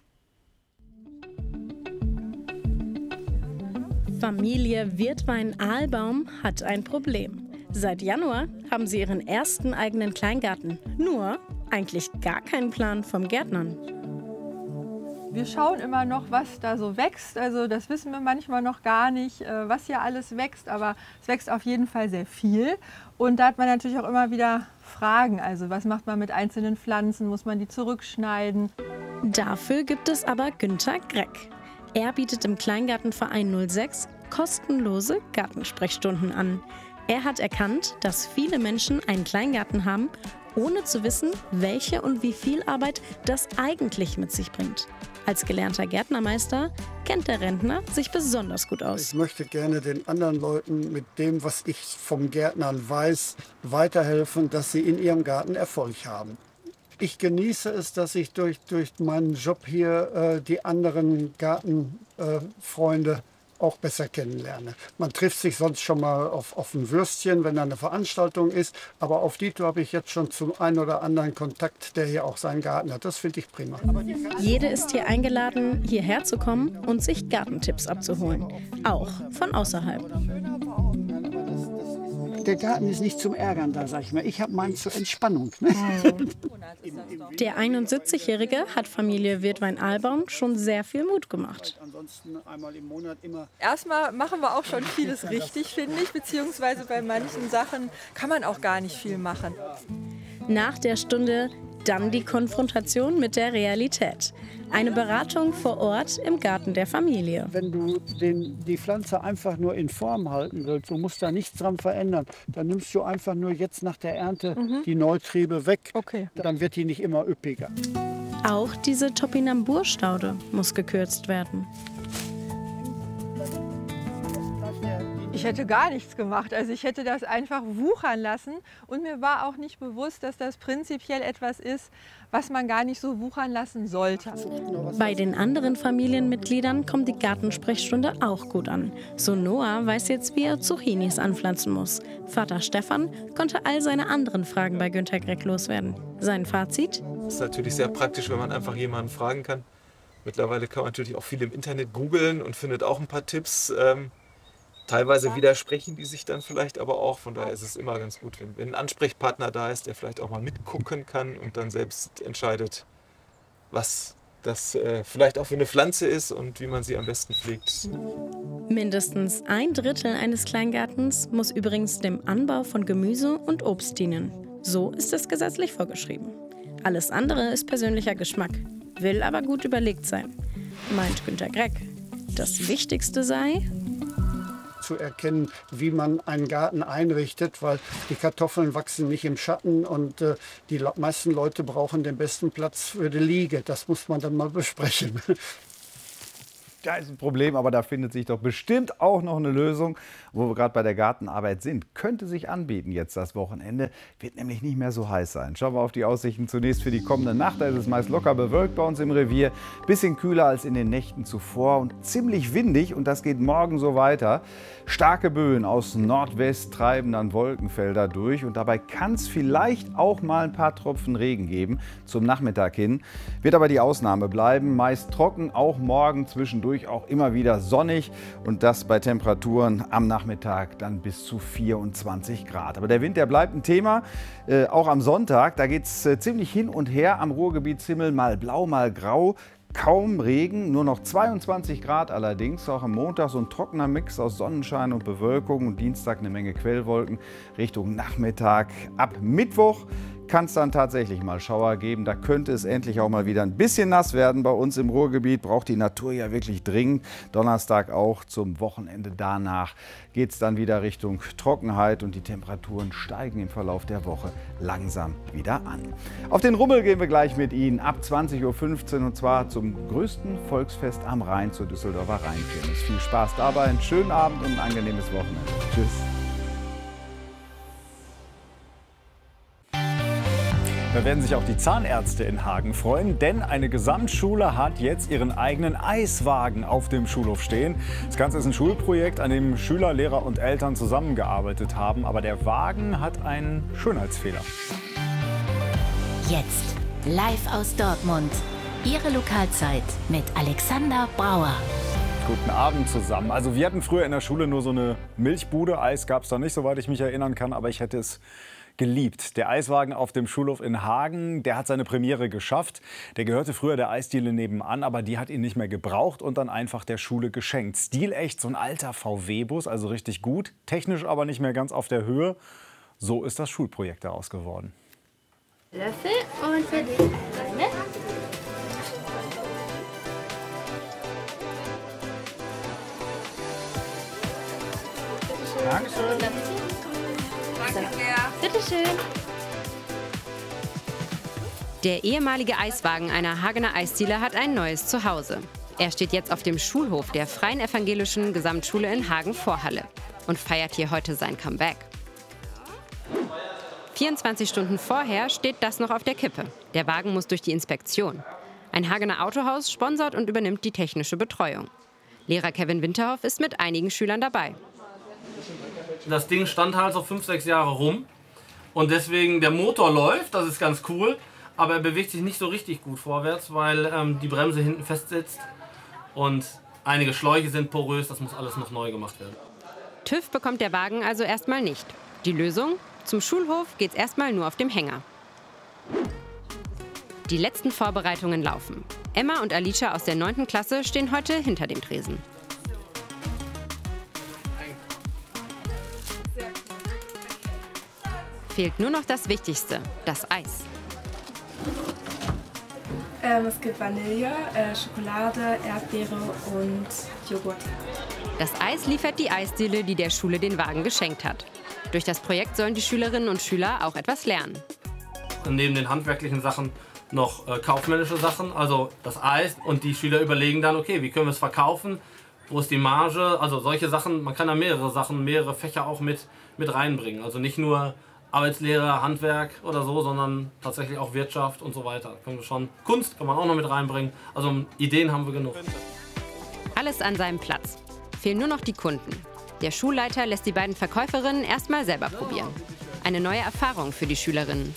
Familie Wirtwein-Ahlbaum hat ein Problem. Seit Januar haben sie ihren ersten eigenen Kleingarten. Nur eigentlich gar keinen Plan vom Gärtnern. Wir schauen immer noch, was da so wächst. Also das wissen wir manchmal noch gar nicht, was hier alles wächst. Aber es wächst auf jeden Fall sehr viel. Und da hat man natürlich auch immer wieder Fragen. Also was macht man mit einzelnen Pflanzen? Muss man die zurückschneiden? Dafür gibt es aber Günther Greck. Er bietet im Kleingartenverein 06 kostenlose Gartensprechstunden an. Er hat erkannt, dass viele Menschen einen Kleingarten haben, ohne zu wissen, welche und wie viel Arbeit das eigentlich mit sich bringt. Als gelernter Gärtnermeister kennt der Rentner sich besonders gut aus. Ich möchte gerne den anderen Leuten mit dem, was ich vom Gärtnern weiß, weiterhelfen, dass sie in ihrem Garten Erfolg haben. Ich genieße es, dass ich durch meinen Job hier die anderen Gartenfreunde auch besser kennenlerne. Man trifft sich sonst schon mal auf ein Würstchen, wenn da eine Veranstaltung ist. Aber auf die habe ich jetzt schon zum einen oder anderen Kontakt, der hier auch seinen Garten hat. Das finde ich prima. Jede ist hier eingeladen, hierher zu kommen und sich Gartentipps abzuholen. Auch von außerhalb. Der Garten ist nicht zum Ärgern da, sag ich mal. Ich habe meinen zur Entspannung. Der 71-Jährige hat Familie Wirtwein-Ahlbaum schon sehr viel Mut gemacht. Ansonsten einmal im Monat immer. Erstmal machen wir auch schon vieles richtig, finde ich. Beziehungsweise bei manchen Sachen kann man auch gar nicht viel machen. Nach der Stunde dann die Konfrontation mit der Realität. Eine Beratung vor Ort im Garten der Familie. Wenn du die Pflanze einfach nur in Form halten willst, du musst da nichts dran verändern, dann nimmst du einfach nur jetzt nach der Ernte die Neutriebe weg. Okay. Dann wird die nicht immer üppiger. Auch diese Topinambur-Staude muss gekürzt werden. Ich hätte gar nichts gemacht. Also ich hätte das einfach wuchern lassen. Und mir war auch nicht bewusst, dass das prinzipiell etwas ist, was man gar nicht so wuchern lassen sollte. Bei den anderen Familienmitgliedern kommt die Gartensprechstunde auch gut an. So Noah weiß jetzt, wie er Zucchinis anpflanzen muss. Vater Stefan konnte all seine anderen Fragen bei Günther Greck loswerden. Sein Fazit? Das ist natürlich sehr praktisch, wenn man einfach jemanden fragen kann. Mittlerweile kann man natürlich auch viel im Internet googeln und findet auch ein paar Tipps. Teilweise widersprechen die sich dann vielleicht aber auch. Von daher ist es immer ganz gut, wenn ein Ansprechpartner da ist, der vielleicht auch mal mitgucken kann und dann selbst entscheidet, was das vielleicht auch für eine Pflanze ist und wie man sie am besten pflegt. Mindestens 1/3 eines Kleingartens muss übrigens dem Anbau von Gemüse und Obst dienen. So ist es gesetzlich vorgeschrieben. Alles andere ist persönlicher Geschmack, will aber gut überlegt sein, meint Günter Greck. Das Wichtigste sei, zu erkennen, wie man einen Garten einrichtet, weil die Kartoffeln wachsen nicht im Schatten und die meisten Leute brauchen den besten Platz für die Liege. Das muss man dann mal besprechen. Da ist ein Problem, aber da findet sich doch bestimmt auch noch eine Lösung, wo wir gerade bei der Gartenarbeit sind. Könnte sich anbieten jetzt das Wochenende, wird nämlich nicht mehr so heiß sein. Schauen wir auf die Aussichten zunächst für die kommende Nacht. Da ist es meist locker bewölkt bei uns im Revier, bisschen kühler als in den Nächten zuvor und ziemlich windig und das geht morgen so weiter. Starke Böen aus Nordwest treiben dann Wolkenfelder durch und dabei kann es vielleicht auch mal ein paar Tropfen Regen geben zum Nachmittag hin. Wird aber die Ausnahme bleiben, meist trocken, auch morgen zwischendurch auch immer wieder sonnig und das bei Temperaturen am Nachmittag dann bis zu 24 Grad. Aber der Wind, der bleibt ein Thema, auch am Sonntag. Da geht es ziemlich hin und her am Ruhrgebietshimmel, mal blau, mal grau. Kaum Regen, nur noch 22 Grad allerdings. Auch am Montag so ein trockener Mix aus Sonnenschein und Bewölkung und Dienstag eine Menge Quellwolken Richtung Nachmittag. Ab Mittwoch kann es dann tatsächlich mal Schauer geben. Da könnte es endlich auch mal wieder ein bisschen nass werden bei uns im Ruhrgebiet. Braucht die Natur ja wirklich dringend. Donnerstag auch, zum Wochenende danach geht es dann wieder Richtung Trockenheit und die Temperaturen steigen im Verlauf der Woche langsam wieder an. Auf den Rummel gehen wir gleich mit Ihnen ab 20:15 Uhr und zwar zum größten Volksfest am Rhein zur Düsseldorfer Rheinkirmes. Viel Spaß dabei, einen schönen Abend und ein angenehmes Wochenende. Tschüss. Da werden sich auch die Zahnärzte in Hagen freuen, denn eine Gesamtschule hat jetzt ihren eigenen Eiswagen auf dem Schulhof stehen. Das Ganze ist ein Schulprojekt, an dem Schüler, Lehrer und Eltern zusammengearbeitet haben. Aber der Wagen hat einen Schönheitsfehler. Jetzt live aus Dortmund. Ihre Lokalzeit mit Alexander Brauer. Guten Abend zusammen. Also wir hatten früher in der Schule nur so eine Milchbude. Eis gab es da nicht, soweit ich mich erinnern kann. Aber ich hätte es geliebt. Der Eiswagen auf dem Schulhof in Hagen, der hat seine Premiere geschafft. Der gehörte früher der Eisdiele nebenan, aber die hat ihn nicht mehr gebraucht und dann einfach der Schule geschenkt. Stilecht, so ein alter VW-Bus, also richtig gut. Technisch aber nicht mehr ganz auf der Höhe. So ist das Schulprojekt daraus geworden. Löffel und für dich. Ne? Dankeschön. Bitte schön. Der ehemalige Eiswagen einer Hagener Eisdiele hat ein neues Zuhause. Er steht jetzt auf dem Schulhof der Freien Evangelischen Gesamtschule in Hagen-Vorhalle und feiert hier heute sein Comeback. 24 Stunden vorher steht das noch auf der Kippe. Der Wagen muss durch die Inspektion. Ein Hagener Autohaus sponsert und übernimmt die technische Betreuung. Lehrer Kevin Winterhoff ist mit einigen Schülern dabei. Das Ding stand halt so 5, 6 Jahre rum und deswegen der Motor läuft, das ist ganz cool, aber er bewegt sich nicht so richtig gut vorwärts, weil die Bremse hinten festsitzt und einige Schläuche sind porös, das muss alles noch neu gemacht werden. TÜV bekommt der Wagen also erstmal nicht. Die Lösung? Zum Schulhof geht's erstmal nur auf dem Hänger. Die letzten Vorbereitungen laufen. Emma und Alicia aus der 9. Klasse stehen heute hinter dem Tresen. Fehlt nur noch das Wichtigste, das Eis. Es gibt Vanille, Schokolade, Erdbeere und Joghurt. Das Eis liefert die Eisdiele, die der Schule den Wagen geschenkt hat. Durch das Projekt sollen die Schülerinnen und Schüler auch etwas lernen. Neben den handwerklichen Sachen noch kaufmännische Sachen, also das Eis. Und die Schüler überlegen dann, okay, wie können wir es verkaufen? Wo ist die Marge? Also solche Sachen, man kann da mehrere Sachen, mehrere Fächer auch mit reinbringen. Also nicht nur Arbeitslehre, Handwerk oder so, sondern tatsächlich auch Wirtschaft und so weiter. Können wir schon. Kunst kann man auch noch mit reinbringen. Also Ideen haben wir genug. Alles an seinem Platz. Fehlen nur noch die Kunden. Der Schulleiter lässt die beiden Verkäuferinnen erstmal selber probieren. Eine neue Erfahrung für die Schülerinnen.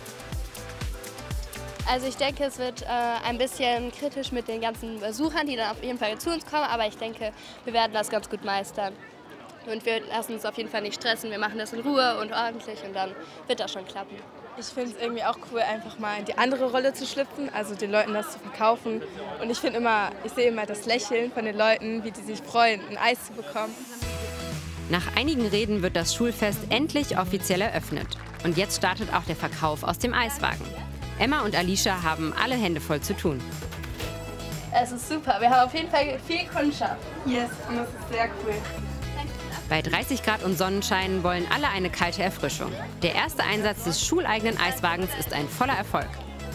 Also ich denke, es wird ein bisschen kritisch mit den ganzen Besuchern, die dann auf jeden Fall zu uns kommen. Aber ich denke, wir werden das ganz gut meistern. Und wir lassen uns auf jeden Fall nicht stressen. Wir machen das in Ruhe und ordentlich und dann wird das schon klappen. Ich finde es irgendwie auch cool, einfach mal in die andere Rolle zu schlüpfen, also den Leuten das zu verkaufen. Und ich sehe immer das Lächeln von den Leuten, wie die sich freuen, ein Eis zu bekommen. Nach einigen Reden wird das Schulfest endlich offiziell eröffnet. Und jetzt startet auch der Verkauf aus dem Eiswagen. Emma und Alicia haben alle Hände voll zu tun. Es ist super, wir haben auf jeden Fall viel Kundschaft. Yes, und das ist sehr cool. Bei 30 Grad und Sonnenschein wollen alle eine kalte Erfrischung. Der erste Einsatz des schuleigenen Eiswagens ist ein voller Erfolg.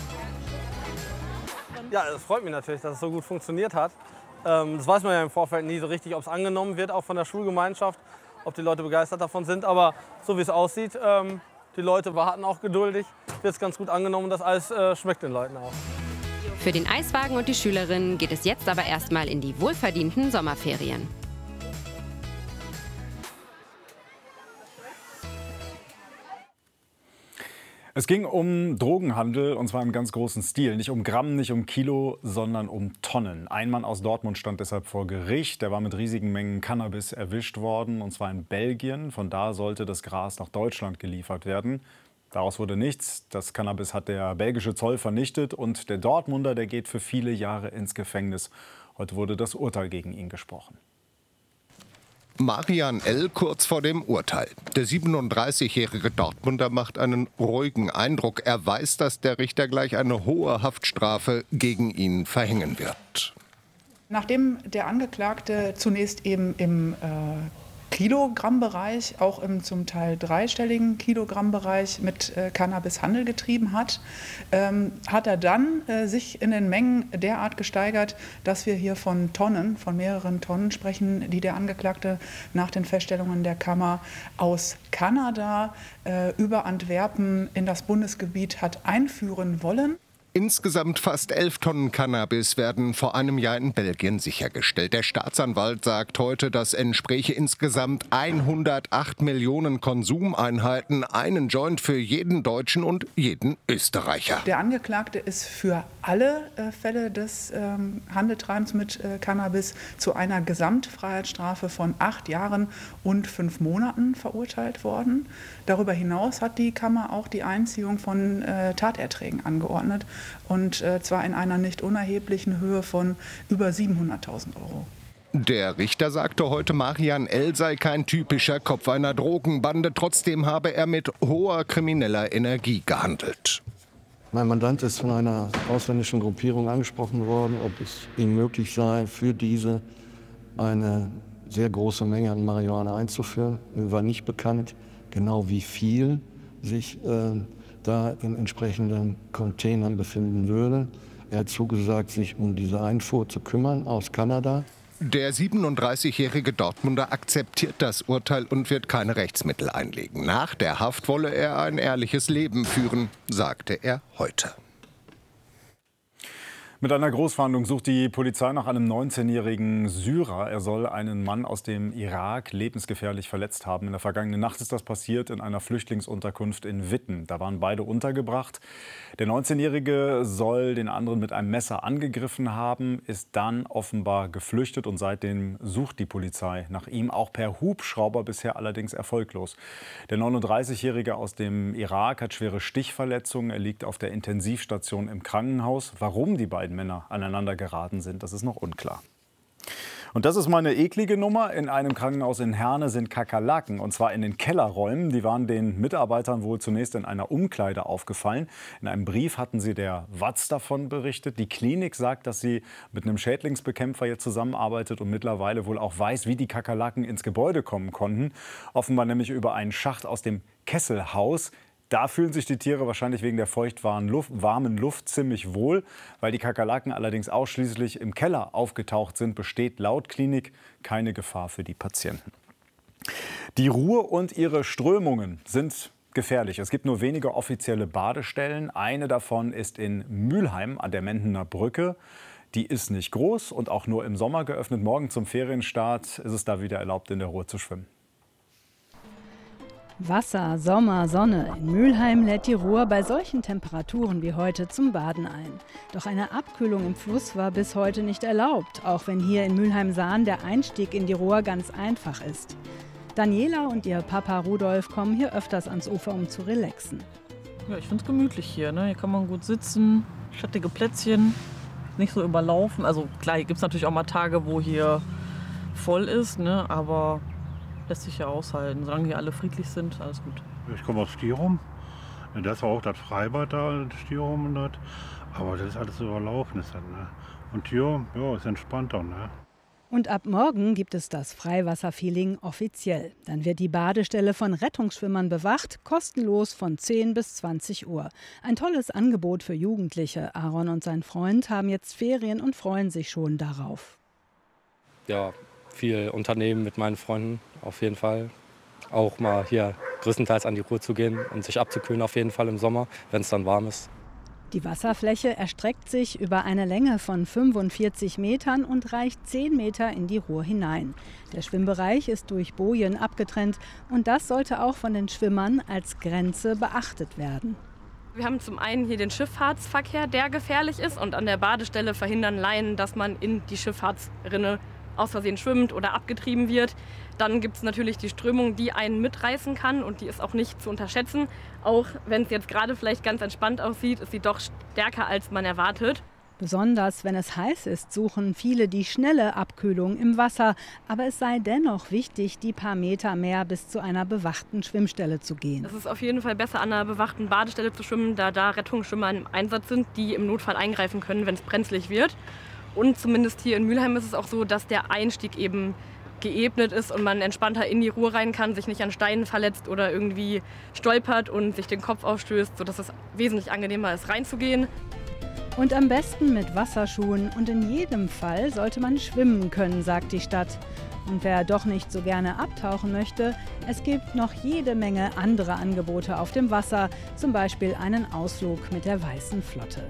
Ja, es freut mich natürlich, dass es so gut funktioniert hat. Das weiß man ja im Vorfeld nie so richtig, ob es angenommen wird, auch von der Schulgemeinschaft, ob die Leute begeistert davon sind. Aber so wie es aussieht, die Leute warten auch geduldig, wird es ganz gut angenommen und das Eis schmeckt den Leuten auch. Für den Eiswagen und die Schülerinnen geht es jetzt aber erstmal in die wohlverdienten Sommerferien. Es ging um Drogenhandel, und zwar im ganz großen Stil. Nicht um Gramm, nicht um Kilo, sondern um Tonnen. Ein Mann aus Dortmund stand deshalb vor Gericht. Der war mit riesigen Mengen Cannabis erwischt worden, und zwar in Belgien. Von da sollte das Gras nach Deutschland geliefert werden. Daraus wurde nichts. Das Cannabis hat der belgische Zoll vernichtet. Und der Dortmunder, der geht für viele Jahre ins Gefängnis. Heute wurde das Urteil gegen ihn gesprochen. Marian L. kurz vor dem Urteil. Der 37-jährige Dortmunder macht einen ruhigen Eindruck. Er weiß, dass der Richter gleich eine hohe Haftstrafe gegen ihn verhängen wird. Nachdem der Angeklagte zunächst eben im Kilogrammbereich, auch im zum Teil dreistelligen Kilogrammbereich mit Cannabis Handel getrieben hat, hat er dann sich in den Mengen derart gesteigert, dass wir hier von Tonnen, von mehreren Tonnen sprechen, die der Angeklagte nach den Feststellungen der Kammer aus Kanada über Antwerpen in das Bundesgebiet hat einführen wollen. Insgesamt fast 11 Tonnen Cannabis werden vor einem Jahr in Belgien sichergestellt. Der Staatsanwalt sagt heute, das entspräche insgesamt 108 Millionen Konsumeinheiten, einen Joint für jeden Deutschen und jeden Österreicher. Der Angeklagte ist für alle Fälle des Handeltreibens mit Cannabis zu einer Gesamtfreiheitsstrafe von 8 Jahren und 5 Monaten verurteilt worden. Darüber hinaus hat die Kammer auch die Einziehung von Taterträgen angeordnet. Und zwar in einer nicht unerheblichen Höhe von über 700.000 Euro. Der Richter sagte heute, Marian L. sei kein typischer Kopf einer Drogenbande. Trotzdem habe er mit hoher krimineller Energie gehandelt. Mein Mandant ist von einer ausländischen Gruppierung angesprochen worden, ob es ihm möglich sei, für diese eine sehr große Menge an Marihuana einzuführen. Mir war nicht bekannt, genau wie viel sich da in entsprechenden Containern befinden würde. Er hat zugesagt, sich um diese Einfuhr zu kümmern aus Kanada. Der 37-jährige Dortmunder akzeptiert das Urteil und wird keine Rechtsmittel einlegen. Nach der Haft wolle er ein ehrliches Leben führen, sagte er heute. Mit einer Großfahndung sucht die Polizei nach einem 19-jährigen Syrer. Er soll einen Mann aus dem Irak lebensgefährlich verletzt haben. In der vergangenen Nacht ist das passiert in einer Flüchtlingsunterkunft in Witten. Da waren beide untergebracht. Der 19-jährige soll den anderen mit einem Messer angegriffen haben, ist dann offenbar geflüchtet und seitdem sucht die Polizei nach ihm, auch per Hubschrauber, bisher allerdings erfolglos. Der 39-jährige aus dem Irak hat schwere Stichverletzungen. Er liegt auf der Intensivstation im Krankenhaus. Warum die beiden Männer aneinander geraten sind, das ist noch unklar. Und das ist mal eine eklige Nummer. In einem Krankenhaus in Herne sind Kakerlaken, und zwar in den Kellerräumen. Die waren den Mitarbeitern wohl zunächst in einer Umkleide aufgefallen. In einem Brief hatten sie der WAZ davon berichtet. Die Klinik sagt, dass sie mit einem Schädlingsbekämpfer jetzt zusammenarbeitet und mittlerweile wohl auch weiß, wie die Kakerlaken ins Gebäude kommen konnten. Offenbar nämlich über einen Schacht aus dem Kesselhaus. Da fühlen sich die Tiere wahrscheinlich wegen der feuchtwarmen Luft ziemlich wohl. Weil die Kakerlaken allerdings ausschließlich im Keller aufgetaucht sind, besteht laut Klinik keine Gefahr für die Patienten. Die Ruhr und ihre Strömungen sind gefährlich. Es gibt nur wenige offizielle Badestellen. Eine davon ist in Mülheim an der Mendener Brücke. Die ist nicht groß und auch nur im Sommer geöffnet. Morgen zum Ferienstart ist es da wieder erlaubt, in der Ruhr zu schwimmen. Wasser, Sommer, Sonne. In Mülheim lädt die Ruhr bei solchen Temperaturen wie heute zum Baden ein. Doch eine Abkühlung im Fluss war bis heute nicht erlaubt, auch wenn hier in Mülheim-Sahn der Einstieg in die Ruhr ganz einfach ist. Daniela und ihr Papa Rudolf kommen hier öfters ans Ufer, um zu relaxen. Ja, ich finde es gemütlich hier. Ne? Hier kann man gut sitzen, schattige Plätzchen, nicht so überlaufen. Also klar, hier gibt es natürlich auch mal Tage, wo hier voll ist, ne? Aber lässt sich ja aushalten. Solange hier alle friedlich sind, alles gut. Ich komme aus Stirum. Das war auch das Freibad da, das Stirum und das. Aber das ist alles überlaufen. Ist das, ne? Und hier, ja, ist entspannter. Ne? Und ab morgen gibt es das Freiwasserfeeling offiziell. Dann wird die Badestelle von Rettungsschwimmern bewacht, kostenlos von 10 bis 20 Uhr. Ein tolles Angebot für Jugendliche. Aaron und sein Freund haben jetzt Ferien und freuen sich schon darauf. Ja, viel unternehmen mit meinen Freunden auf jeden Fall. Auch mal hier größtenteils an die Ruhr zu gehen und sich abzukühlen auf jeden Fall im Sommer, wenn es dann warm ist. Die Wasserfläche erstreckt sich über eine Länge von 45 Metern und reicht 10 Meter in die Ruhr hinein. Der Schwimmbereich ist durch Bojen abgetrennt und das sollte auch von den Schwimmern als Grenze beachtet werden. Wir haben zum einen hier den Schifffahrtsverkehr, der gefährlich ist, und an der Badestelle verhindern Laien, dass man in die Schifffahrtsrinne aus Versehen schwimmt oder abgetrieben wird. Dann gibt es natürlich die Strömung, die einen mitreißen kann, und die ist auch nicht zu unterschätzen. Auch wenn es jetzt gerade vielleicht ganz entspannt aussieht, ist sie doch stärker, als man erwartet. Besonders wenn es heiß ist, suchen viele die schnelle Abkühlung im Wasser. Aber es sei dennoch wichtig, die paar Meter mehr bis zu einer bewachten Schwimmstelle zu gehen. Es ist auf jeden Fall besser, an einer bewachten Badestelle zu schwimmen, da Rettungsschwimmer im Einsatz sind, die im Notfall eingreifen können, wenn es brenzlig wird. Und zumindest hier in Mülheim ist es auch so, dass der Einstieg eben geebnet ist und man entspannter in die Ruhr rein kann, sich nicht an Steinen verletzt oder irgendwie stolpert und sich den Kopf aufstößt, sodass es wesentlich angenehmer ist, reinzugehen. Und am besten mit Wasserschuhen, und in jedem Fall sollte man schwimmen können, sagt die Stadt. Und wer doch nicht so gerne abtauchen möchte, es gibt noch jede Menge andere Angebote auf dem Wasser, zum Beispiel einen Ausflug mit der Weißen Flotte.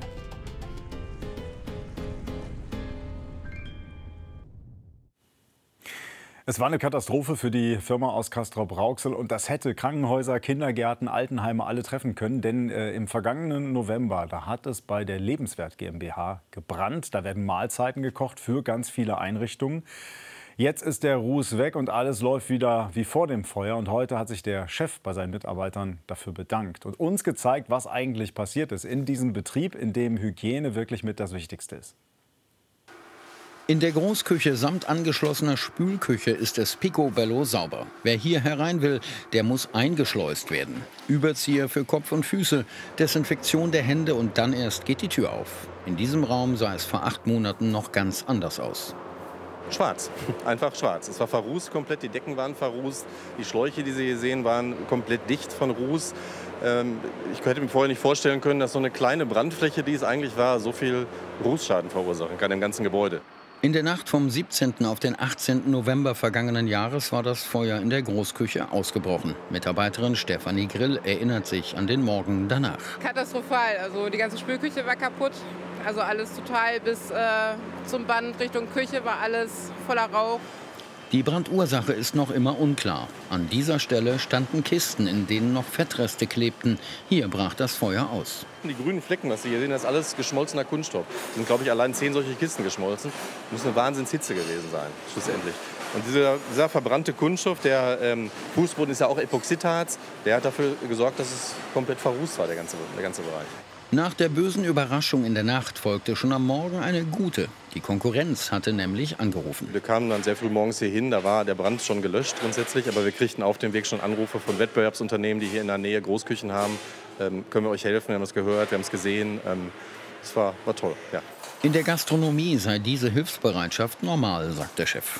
Es war eine Katastrophe für die Firma aus Castrop-Rauxel, und das hätte Krankenhäuser, Kindergärten, Altenheime alle treffen können. Denn im vergangenen November, da hat es bei der Lebenswert GmbH gebrannt. Da werden Mahlzeiten gekocht für ganz viele Einrichtungen. Jetzt ist der Ruß weg und alles läuft wieder wie vor dem Feuer. Und heute hat sich der Chef bei seinen Mitarbeitern dafür bedankt und uns gezeigt, was eigentlich passiert ist in diesem Betrieb, in dem Hygiene wirklich mit das Wichtigste ist. In der Großküche samt angeschlossener Spülküche ist es picobello sauber. Wer hier herein will, der muss eingeschleust werden. Überzieher für Kopf und Füße, Desinfektion der Hände, und dann erst geht die Tür auf. In diesem Raum sah es vor 8 Monaten noch ganz anders aus. Schwarz, einfach schwarz. Es war verrußt komplett, die Decken waren verrußt, die Schläuche, die Sie hier sehen, waren komplett dicht von Ruß. Ich hätte mir vorher nicht vorstellen können, dass so eine kleine Brandfläche, die es eigentlich war, so viel Rußschaden verursachen kann im ganzen Gebäude. In der Nacht vom 17. auf den 18. November vergangenen Jahres war das Feuer in der Großküche ausgebrochen. Mitarbeiterin Stefanie Grill erinnert sich an den Morgen danach. Katastrophal, also die ganze Spülküche war kaputt. Also alles total bis zum Band Richtung Küche war alles voller Rauch. Die Brandursache ist noch immer unklar. An dieser Stelle standen Kisten, in denen noch Fettreste klebten. Hier brach das Feuer aus. Die grünen Flecken, was Sie hier sehen, das ist alles geschmolzener Kunststoff. Es sind, glaube ich, allein 10 solche Kisten geschmolzen. Das muss eine Wahnsinnshitze gewesen sein, schlussendlich. Und dieser verbrannte Kunststoff, der Fußboden ist ja auch Epoxidharz, der hat dafür gesorgt, dass es komplett verrußt war, der ganze Bereich. Nach der bösen Überraschung in der Nacht folgte schon am Morgen eine gute. Die Konkurrenz hatte nämlich angerufen. Wir kamen dann sehr früh morgens hier hin, da war der Brand schon gelöscht grundsätzlich, aber wir kriegten auf dem Weg schon Anrufe von Wettbewerbsunternehmen, die hier in der Nähe Großküchen haben. Können wir euch helfen? Wir haben es gehört, wir haben es gesehen. Es war toll, ja. In der Gastronomie sei diese Hilfsbereitschaft normal, sagt der Chef.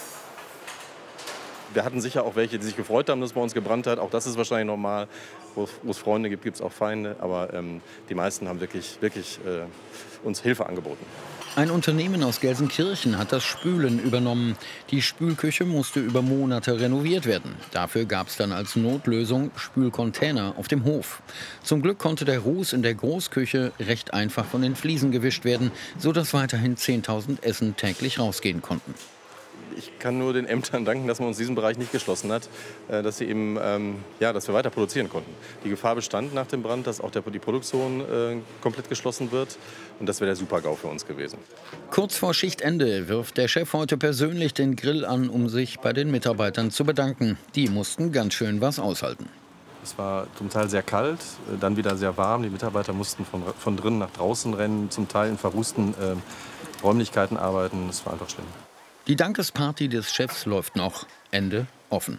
Wir hatten sicher auch welche, die sich gefreut haben, dass es bei uns gebrannt hat. Auch das ist wahrscheinlich normal. Wo es Freunde gibt, gibt es auch Feinde. Aber die meisten haben wirklich uns Hilfe angeboten. Ein Unternehmen aus Gelsenkirchen hat das Spülen übernommen. Die Spülküche musste über Monate renoviert werden. Dafür gab es dann als Notlösung Spülcontainer auf dem Hof. Zum Glück konnte der Ruß in der Großküche recht einfach von den Fliesen gewischt werden, sodass weiterhin 10.000 Essen täglich rausgehen konnten. Ich kann nur den Ämtern danken, dass man uns diesen Bereich nicht geschlossen hat, dass sie eben, dass wir weiter produzieren konnten. Die Gefahr bestand nach dem Brand, dass auch die Produktion komplett geschlossen wird, und das wäre der Super-GAU für uns gewesen. Kurz vor Schichtende wirft der Chef heute persönlich den Grill an, um sich bei den Mitarbeitern zu bedanken. Die mussten ganz schön was aushalten. Es war zum Teil sehr kalt, dann wieder sehr warm. Die Mitarbeiter mussten von drinnen nach draußen rennen, zum Teil in verrußten Räumlichkeiten arbeiten. Das war einfach schlimm. Die Dankesparty des Chefs läuft noch. Ende offen.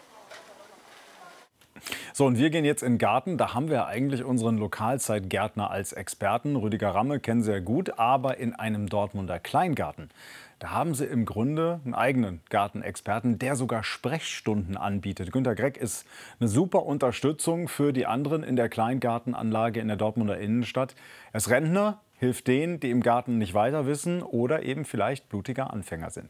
So, und wir gehen jetzt in den Garten. Da haben wir eigentlich unseren Lokalzeitgärtner als Experten. Rüdiger Ramme kennen Sie ja gut, aber in einem Dortmunder Kleingarten. Da haben Sie im Grunde einen eigenen Gartenexperten, der sogar Sprechstunden anbietet. Günter Greck ist eine super Unterstützung für die anderen in der Kleingartenanlage in der Dortmunder Innenstadt. Er ist Rentner, hilft denen, die im Garten nicht weiter wissen oder eben vielleicht blutiger Anfänger sind.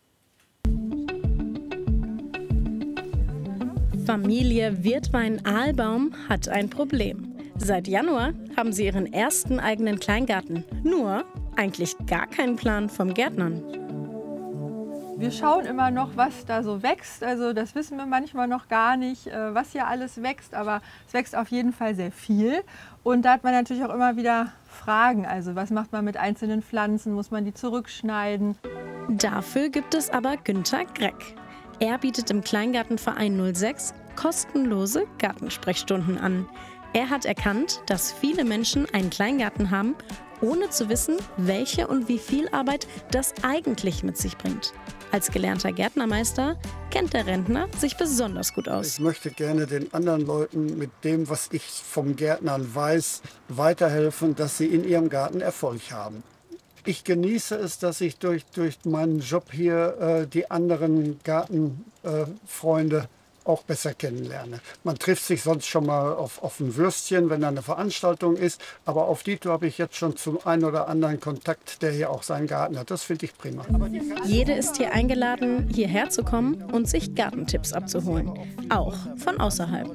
Familie Wirtwein-Ahlbaum hat ein Problem. Seit Januar haben sie ihren ersten eigenen Kleingarten. Nur eigentlich gar keinen Plan vom Gärtnern. Wir schauen immer noch, was da so wächst. Also das wissen wir manchmal noch gar nicht, was hier alles wächst. Aber es wächst auf jeden Fall sehr viel. Und da hat man natürlich auch immer wieder Fragen. Also was macht man mit einzelnen Pflanzen? Muss man die zurückschneiden? Dafür gibt es aber Günter Greck. Er bietet im Kleingartenverein 06 kostenlose Gartensprechstunden an. Er hat erkannt, dass viele Menschen einen Kleingarten haben, ohne zu wissen, welche und wie viel Arbeit das eigentlich mit sich bringt. Als gelernter Gärtnermeister kennt der Rentner sich besonders gut aus. Ich möchte gerne den anderen Leuten mit dem, was ich vom Gärtnern weiß, weiterhelfen, dass sie in ihrem Garten Erfolg haben. Ich genieße es, dass ich durch meinen Job hier die anderen Gartenfreunde auch besser kennenlerne. Man trifft sich sonst schon mal auf ein Würstchen, wenn da eine Veranstaltung ist. Aber auf Dito habe ich jetzt schon zum einen oder anderen Kontakt, der hier auch seinen Garten hat. Das finde ich prima. Jede ist hier eingeladen, hierher zu kommen und sich Gartentipps abzuholen. Auch von außerhalb.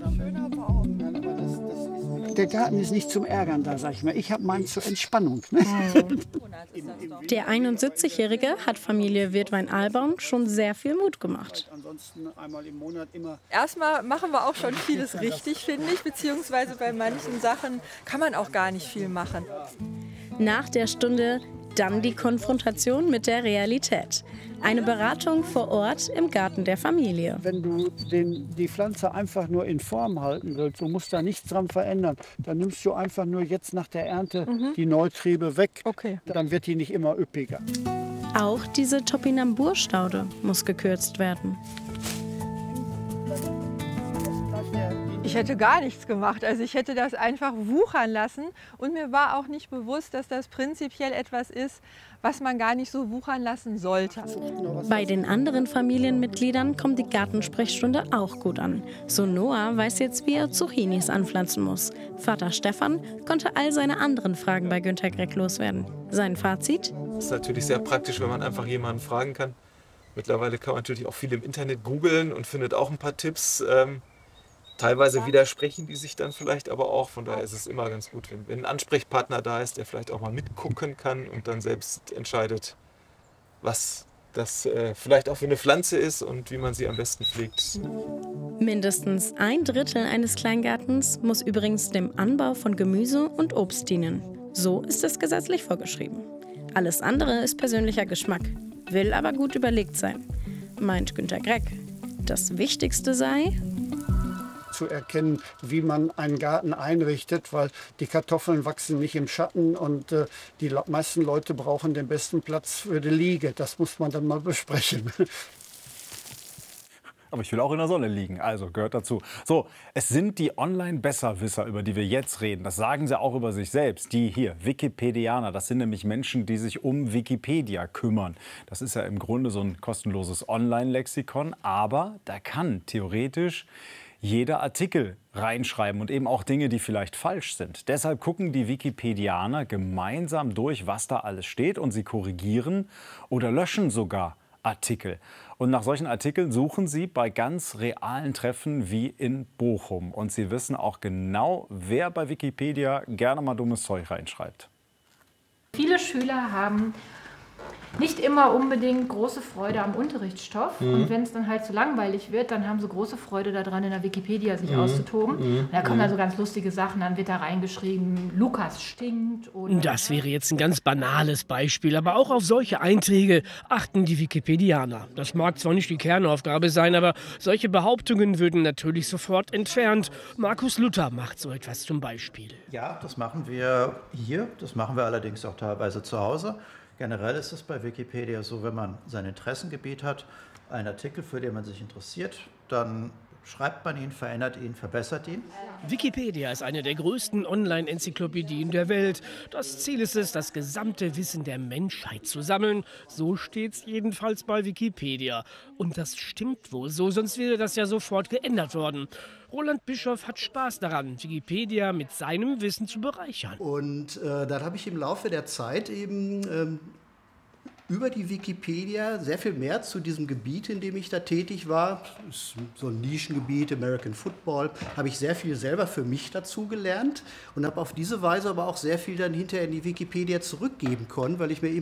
Der Garten ist nicht zum Ärgern da, sag ich mal. Ich habe meinen zur Entspannung. Ne? Der 71-Jährige hat Familie Wirtwein-Ahlbaum schon sehr viel Mut gemacht. Erstmal machen wir auch schon vieles richtig, finde ich. Beziehungsweise bei manchen Sachen kann man auch gar nicht viel machen. Nach der Stunde dann die Konfrontation mit der Realität. Eine Beratung vor Ort im Garten der Familie. Wenn du die Pflanze einfach nur in Form halten willst, du musst da nichts dran verändern, dann nimmst du einfach nur jetzt nach der Ernte die Neutriebe weg. Okay. Dann wird die nicht immer üppiger. Auch diese Topinambur-Staude muss gekürzt werden. Ich hätte gar nichts gemacht. Also ich hätte das einfach wuchern lassen. Und mir war auch nicht bewusst, dass das prinzipiell etwas ist, was man gar nicht so wuchern lassen sollte. Bei den anderen Familienmitgliedern kommt die Gartensprechstunde auch gut an. So Noah weiß jetzt, wie er Zucchinis anpflanzen muss. Vater Stefan konnte all seine anderen Fragen bei Günter Greck loswerden. Sein Fazit? Es ist natürlich sehr praktisch, wenn man einfach jemanden fragen kann. Mittlerweile kann man natürlich auch viel im Internet googeln und findet auch ein paar Tipps. Teilweise widersprechen die sich dann vielleicht aber auch. Von daher ist es immer ganz gut, wenn ein Ansprechpartner da ist, der vielleicht auch mal mitgucken kann und dann selbst entscheidet, was das vielleicht auch für eine Pflanze ist und wie man sie am besten pflegt. Mindestens 1/3 eines Kleingartens muss übrigens dem Anbau von Gemüse und Obst dienen. So ist es gesetzlich vorgeschrieben. Alles andere ist persönlicher Geschmack, will aber gut überlegt sein, meint Günter Greck. Das Wichtigste sei, zu erkennen, wie man einen Garten einrichtet, weil die Kartoffeln wachsen nicht im Schatten und die meisten Leute brauchen den besten Platz für die Liege. Das muss man dann mal besprechen. Aber ich will auch in der Sonne liegen, also gehört dazu. So, es sind die Online-Besserwisser, über die wir jetzt reden. Das sagen sie auch über sich selbst. Die hier, Wikipedianer, das sind nämlich Menschen, die sich um Wikipedia kümmern. Das ist ja im Grunde so ein kostenloses Online-Lexikon, aber da kann theoretisch jeder Artikel reinschreiben und eben auch Dinge, die vielleicht falsch sind. Deshalb gucken die Wikipedianer gemeinsam durch, was da alles steht, und sie korrigieren oder löschen sogar Artikel. Und nach solchen Artikeln suchen sie bei ganz realen Treffen wie in Bochum. Und sie wissen auch genau, wer bei Wikipedia gerne mal dummes Zeug reinschreibt. Viele Schüler haben nicht immer unbedingt große Freude am Unterrichtsstoff. Und wenn es dann halt so langweilig wird, dann haben sie große Freude daran, in der Wikipedia sich auszutoben. Und da kommen dann so ganz lustige Sachen, dann wird da reingeschrieben, Lukas stinkt. Oder Das wäre jetzt ein ganz banales Beispiel, aber auch auf solche Einträge achten die Wikipedianer. Das mag zwar nicht die Kernaufgabe sein, aber solche Behauptungen würden natürlich sofort entfernt. Markus Luther macht so etwas zum Beispiel. Ja, das machen wir hier, das machen wir allerdings auch teilweise zu Hause. Generell ist es bei Wikipedia so, wenn man sein Interessengebiet hat, einen Artikel, für den man sich interessiert, dann schreibt man ihn, verändert ihn, verbessert ihn. Wikipedia ist eine der größten Online-Enzyklopädien der Welt. Das Ziel ist es, das gesamte Wissen der Menschheit zu sammeln. So steht's jedenfalls bei Wikipedia. Und das stimmt wohl so, sonst wäre das ja sofort geändert worden. Roland Bischoff hat Spaß daran, Wikipedia mit seinem Wissen zu bereichern. Und dann habe ich im Laufe der Zeit eben über die Wikipedia sehr viel mehr zu diesem Gebiet, in dem ich da tätig war, ist so ein Nischengebiet, American Football, habe ich sehr viel selber für mich dazu gelernt und habe auf diese Weise aber auch sehr viel dann hinterher in die Wikipedia zurückgeben können, weil ich mir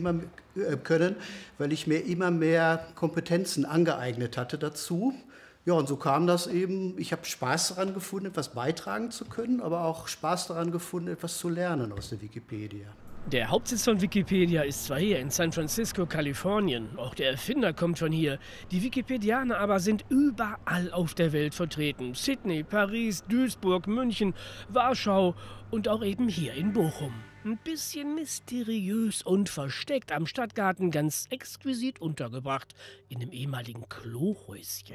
immer mehr Kompetenzen angeeignet hatte dazu. Ja, und so kam das eben, ich habe Spaß daran gefunden, etwas beitragen zu können, aber auch Spaß daran gefunden, etwas zu lernen aus der Wikipedia. Der Hauptsitz von Wikipedia ist zwar hier in San Francisco, Kalifornien, auch der Erfinder kommt von hier. Die Wikipedianer aber sind überall auf der Welt vertreten. Sydney, Paris, Duisburg, München, Warschau und auch eben hier in Bochum. Ein bisschen mysteriös und versteckt am Stadtgarten, ganz exquisit untergebracht, in dem ehemaligen Klohäuschen.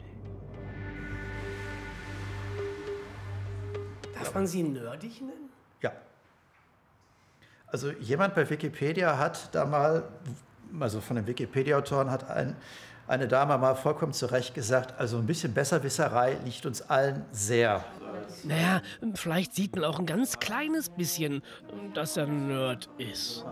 Darf man sie nerdig nennen? Ja. Also jemand bei Wikipedia hat da mal, also von den Wikipedia-Autoren hat eine Dame mal vollkommen zu Recht gesagt, also ein bisschen Besserwisserei liegt uns allen sehr. Naja, vielleicht sieht man auch ein ganz kleines bisschen, dass er Nerd ist.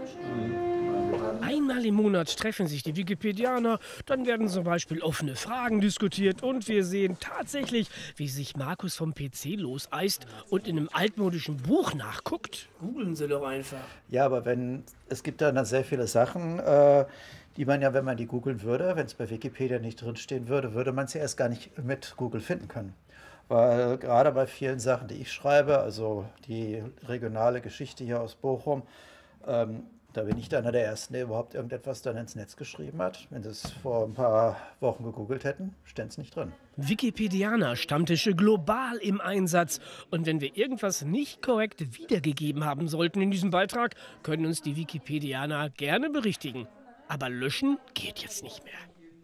Einmal im Monat treffen sich die Wikipedianer, dann werden zum Beispiel offene Fragen diskutiert und wir sehen tatsächlich, wie sich Markus vom PC loseist und in einem altmodischen Buch nachguckt. Googeln Sie doch einfach. Ja, aber es gibt da sehr viele Sachen, die man ja, wenn man die googeln würde, wenn es bei Wikipedia nicht drinstehen würde, würde man sie erst gar nicht mit Google finden können. Weil gerade bei vielen Sachen, die ich schreibe, also die regionale Geschichte hier aus Bochum, da bin ich einer der Ersten, der überhaupt irgendetwas dann ins Netz geschrieben hat. Wenn sie es vor ein paar Wochen gegoogelt hätten, stände es nicht drin. Wikipedianer-Stammtische global im Einsatz. Und wenn wir irgendwas nicht korrekt wiedergegeben haben sollten in diesem Beitrag, können uns die Wikipedianer gerne berichtigen. Aber löschen geht jetzt nicht mehr.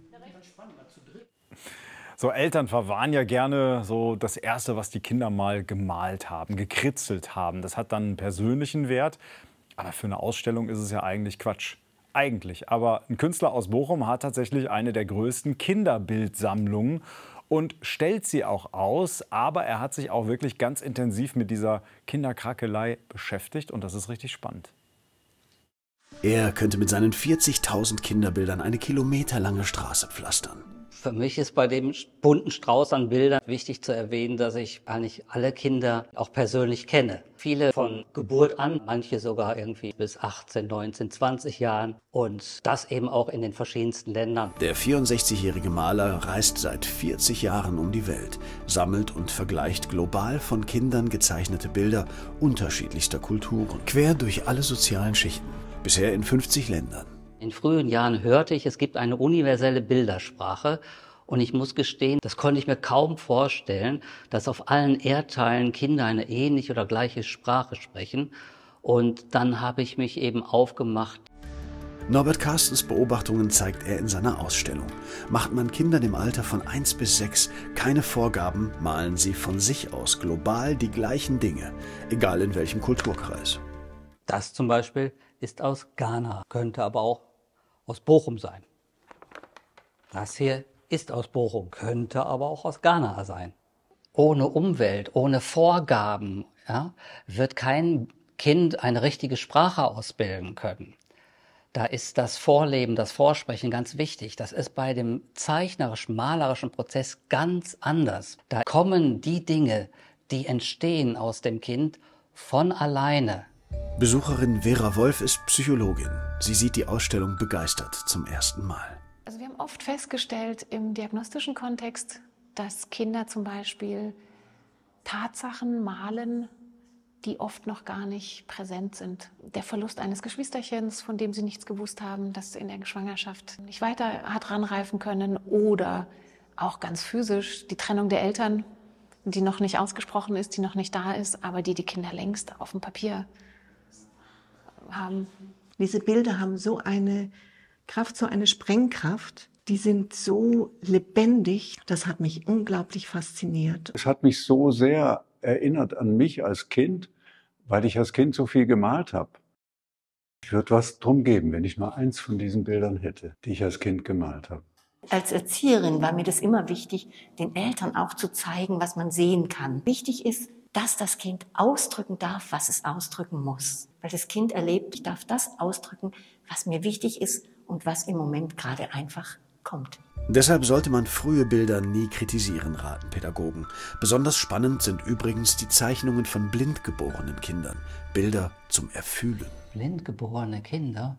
So, Eltern verwahren ja gerne so das Erste, was die Kinder mal gemalt haben, gekritzelt haben. Das hat dann einen persönlichen Wert. Aber für eine Ausstellung ist es ja eigentlich Quatsch. Eigentlich. Aber ein Künstler aus Bochum hat tatsächlich eine der größten Kinderbildsammlungen und stellt sie auch aus. Aber er hat sich auch wirklich ganz intensiv mit dieser Kinderkrakelei beschäftigt. Und das ist richtig spannend. Er könnte mit seinen 40.000 Kinderbildern eine kilometerlange Straße pflastern. Für mich ist bei dem bunten Strauß an Bildern wichtig zu erwähnen, dass ich eigentlich alle Kinder auch persönlich kenne. Viele von Geburt an, manche sogar irgendwie bis 18, 19, 20 Jahren und das eben auch in den verschiedensten Ländern. Der 64-jährige Maler reist seit 40 Jahren um die Welt, sammelt und vergleicht global von Kindern gezeichnete Bilder unterschiedlichster Kulturen, quer durch alle sozialen Schichten, bisher in 50 Ländern. In frühen Jahren hörte ich, es gibt eine universelle Bildersprache und ich muss gestehen, das konnte ich mir kaum vorstellen, dass auf allen Erdteilen Kinder eine ähnliche oder gleiche Sprache sprechen. Und dann habe ich mich eben aufgemacht. Norbert Carstens Beobachtungen zeigt er in seiner Ausstellung. Macht man Kindern im Alter von 1 bis 6 keine Vorgaben, malen sie von sich aus global die gleichen Dinge, egal in welchem Kulturkreis. Das zum Beispiel ist aus Ghana, könnte aber auch aus Bochum sein. Das hier ist aus Bochum, könnte aber auch aus Ghana sein. Ohne Umwelt, ohne Vorgaben, ja, wird kein Kind eine richtige Sprache ausbilden können. Da ist das Vorleben, das Vorsprechen ganz wichtig. Das ist bei dem zeichnerischen, malerischen Prozess ganz anders. Da kommen die Dinge, die entstehen aus dem Kind, von alleine. Besucherin Vera Wolf ist Psychologin. Sie sieht die Ausstellung begeistert zum ersten Mal. Also wir haben oft festgestellt im diagnostischen Kontext, dass Kinder zum Beispiel Tatsachen malen, die oft noch gar nicht präsent sind. Der Verlust eines Geschwisterchens, von dem sie nichts gewusst haben, das in der Schwangerschaft nicht weiter hat ranreifen können, oder auch ganz physisch die Trennung der Eltern, die noch nicht ausgesprochen ist, die noch nicht da ist, aber die Kinder längst auf dem Papier haben. Diese Bilder haben so eine Kraft, so eine Sprengkraft. Die sind so lebendig. Das hat mich unglaublich fasziniert. Es hat mich so sehr erinnert an mich als Kind, weil ich als Kind so viel gemalt habe. Ich würde was drum geben, wenn ich nur eins von diesen Bildern hätte, die ich als Kind gemalt habe. Als Erzieherin war mir das immer wichtig, den Eltern auch zu zeigen, was man sehen kann. Wichtig ist, dass das Kind ausdrücken darf, was es ausdrücken muss. Weil das Kind erlebt, ich darf das ausdrücken, was mir wichtig ist und was im Moment gerade einfach kommt. Deshalb sollte man frühe Bilder nie kritisieren, raten Pädagogen. Besonders spannend sind übrigens die Zeichnungen von blind geborenen Kindern. Bilder zum Erfühlen. Blind geborene Kinder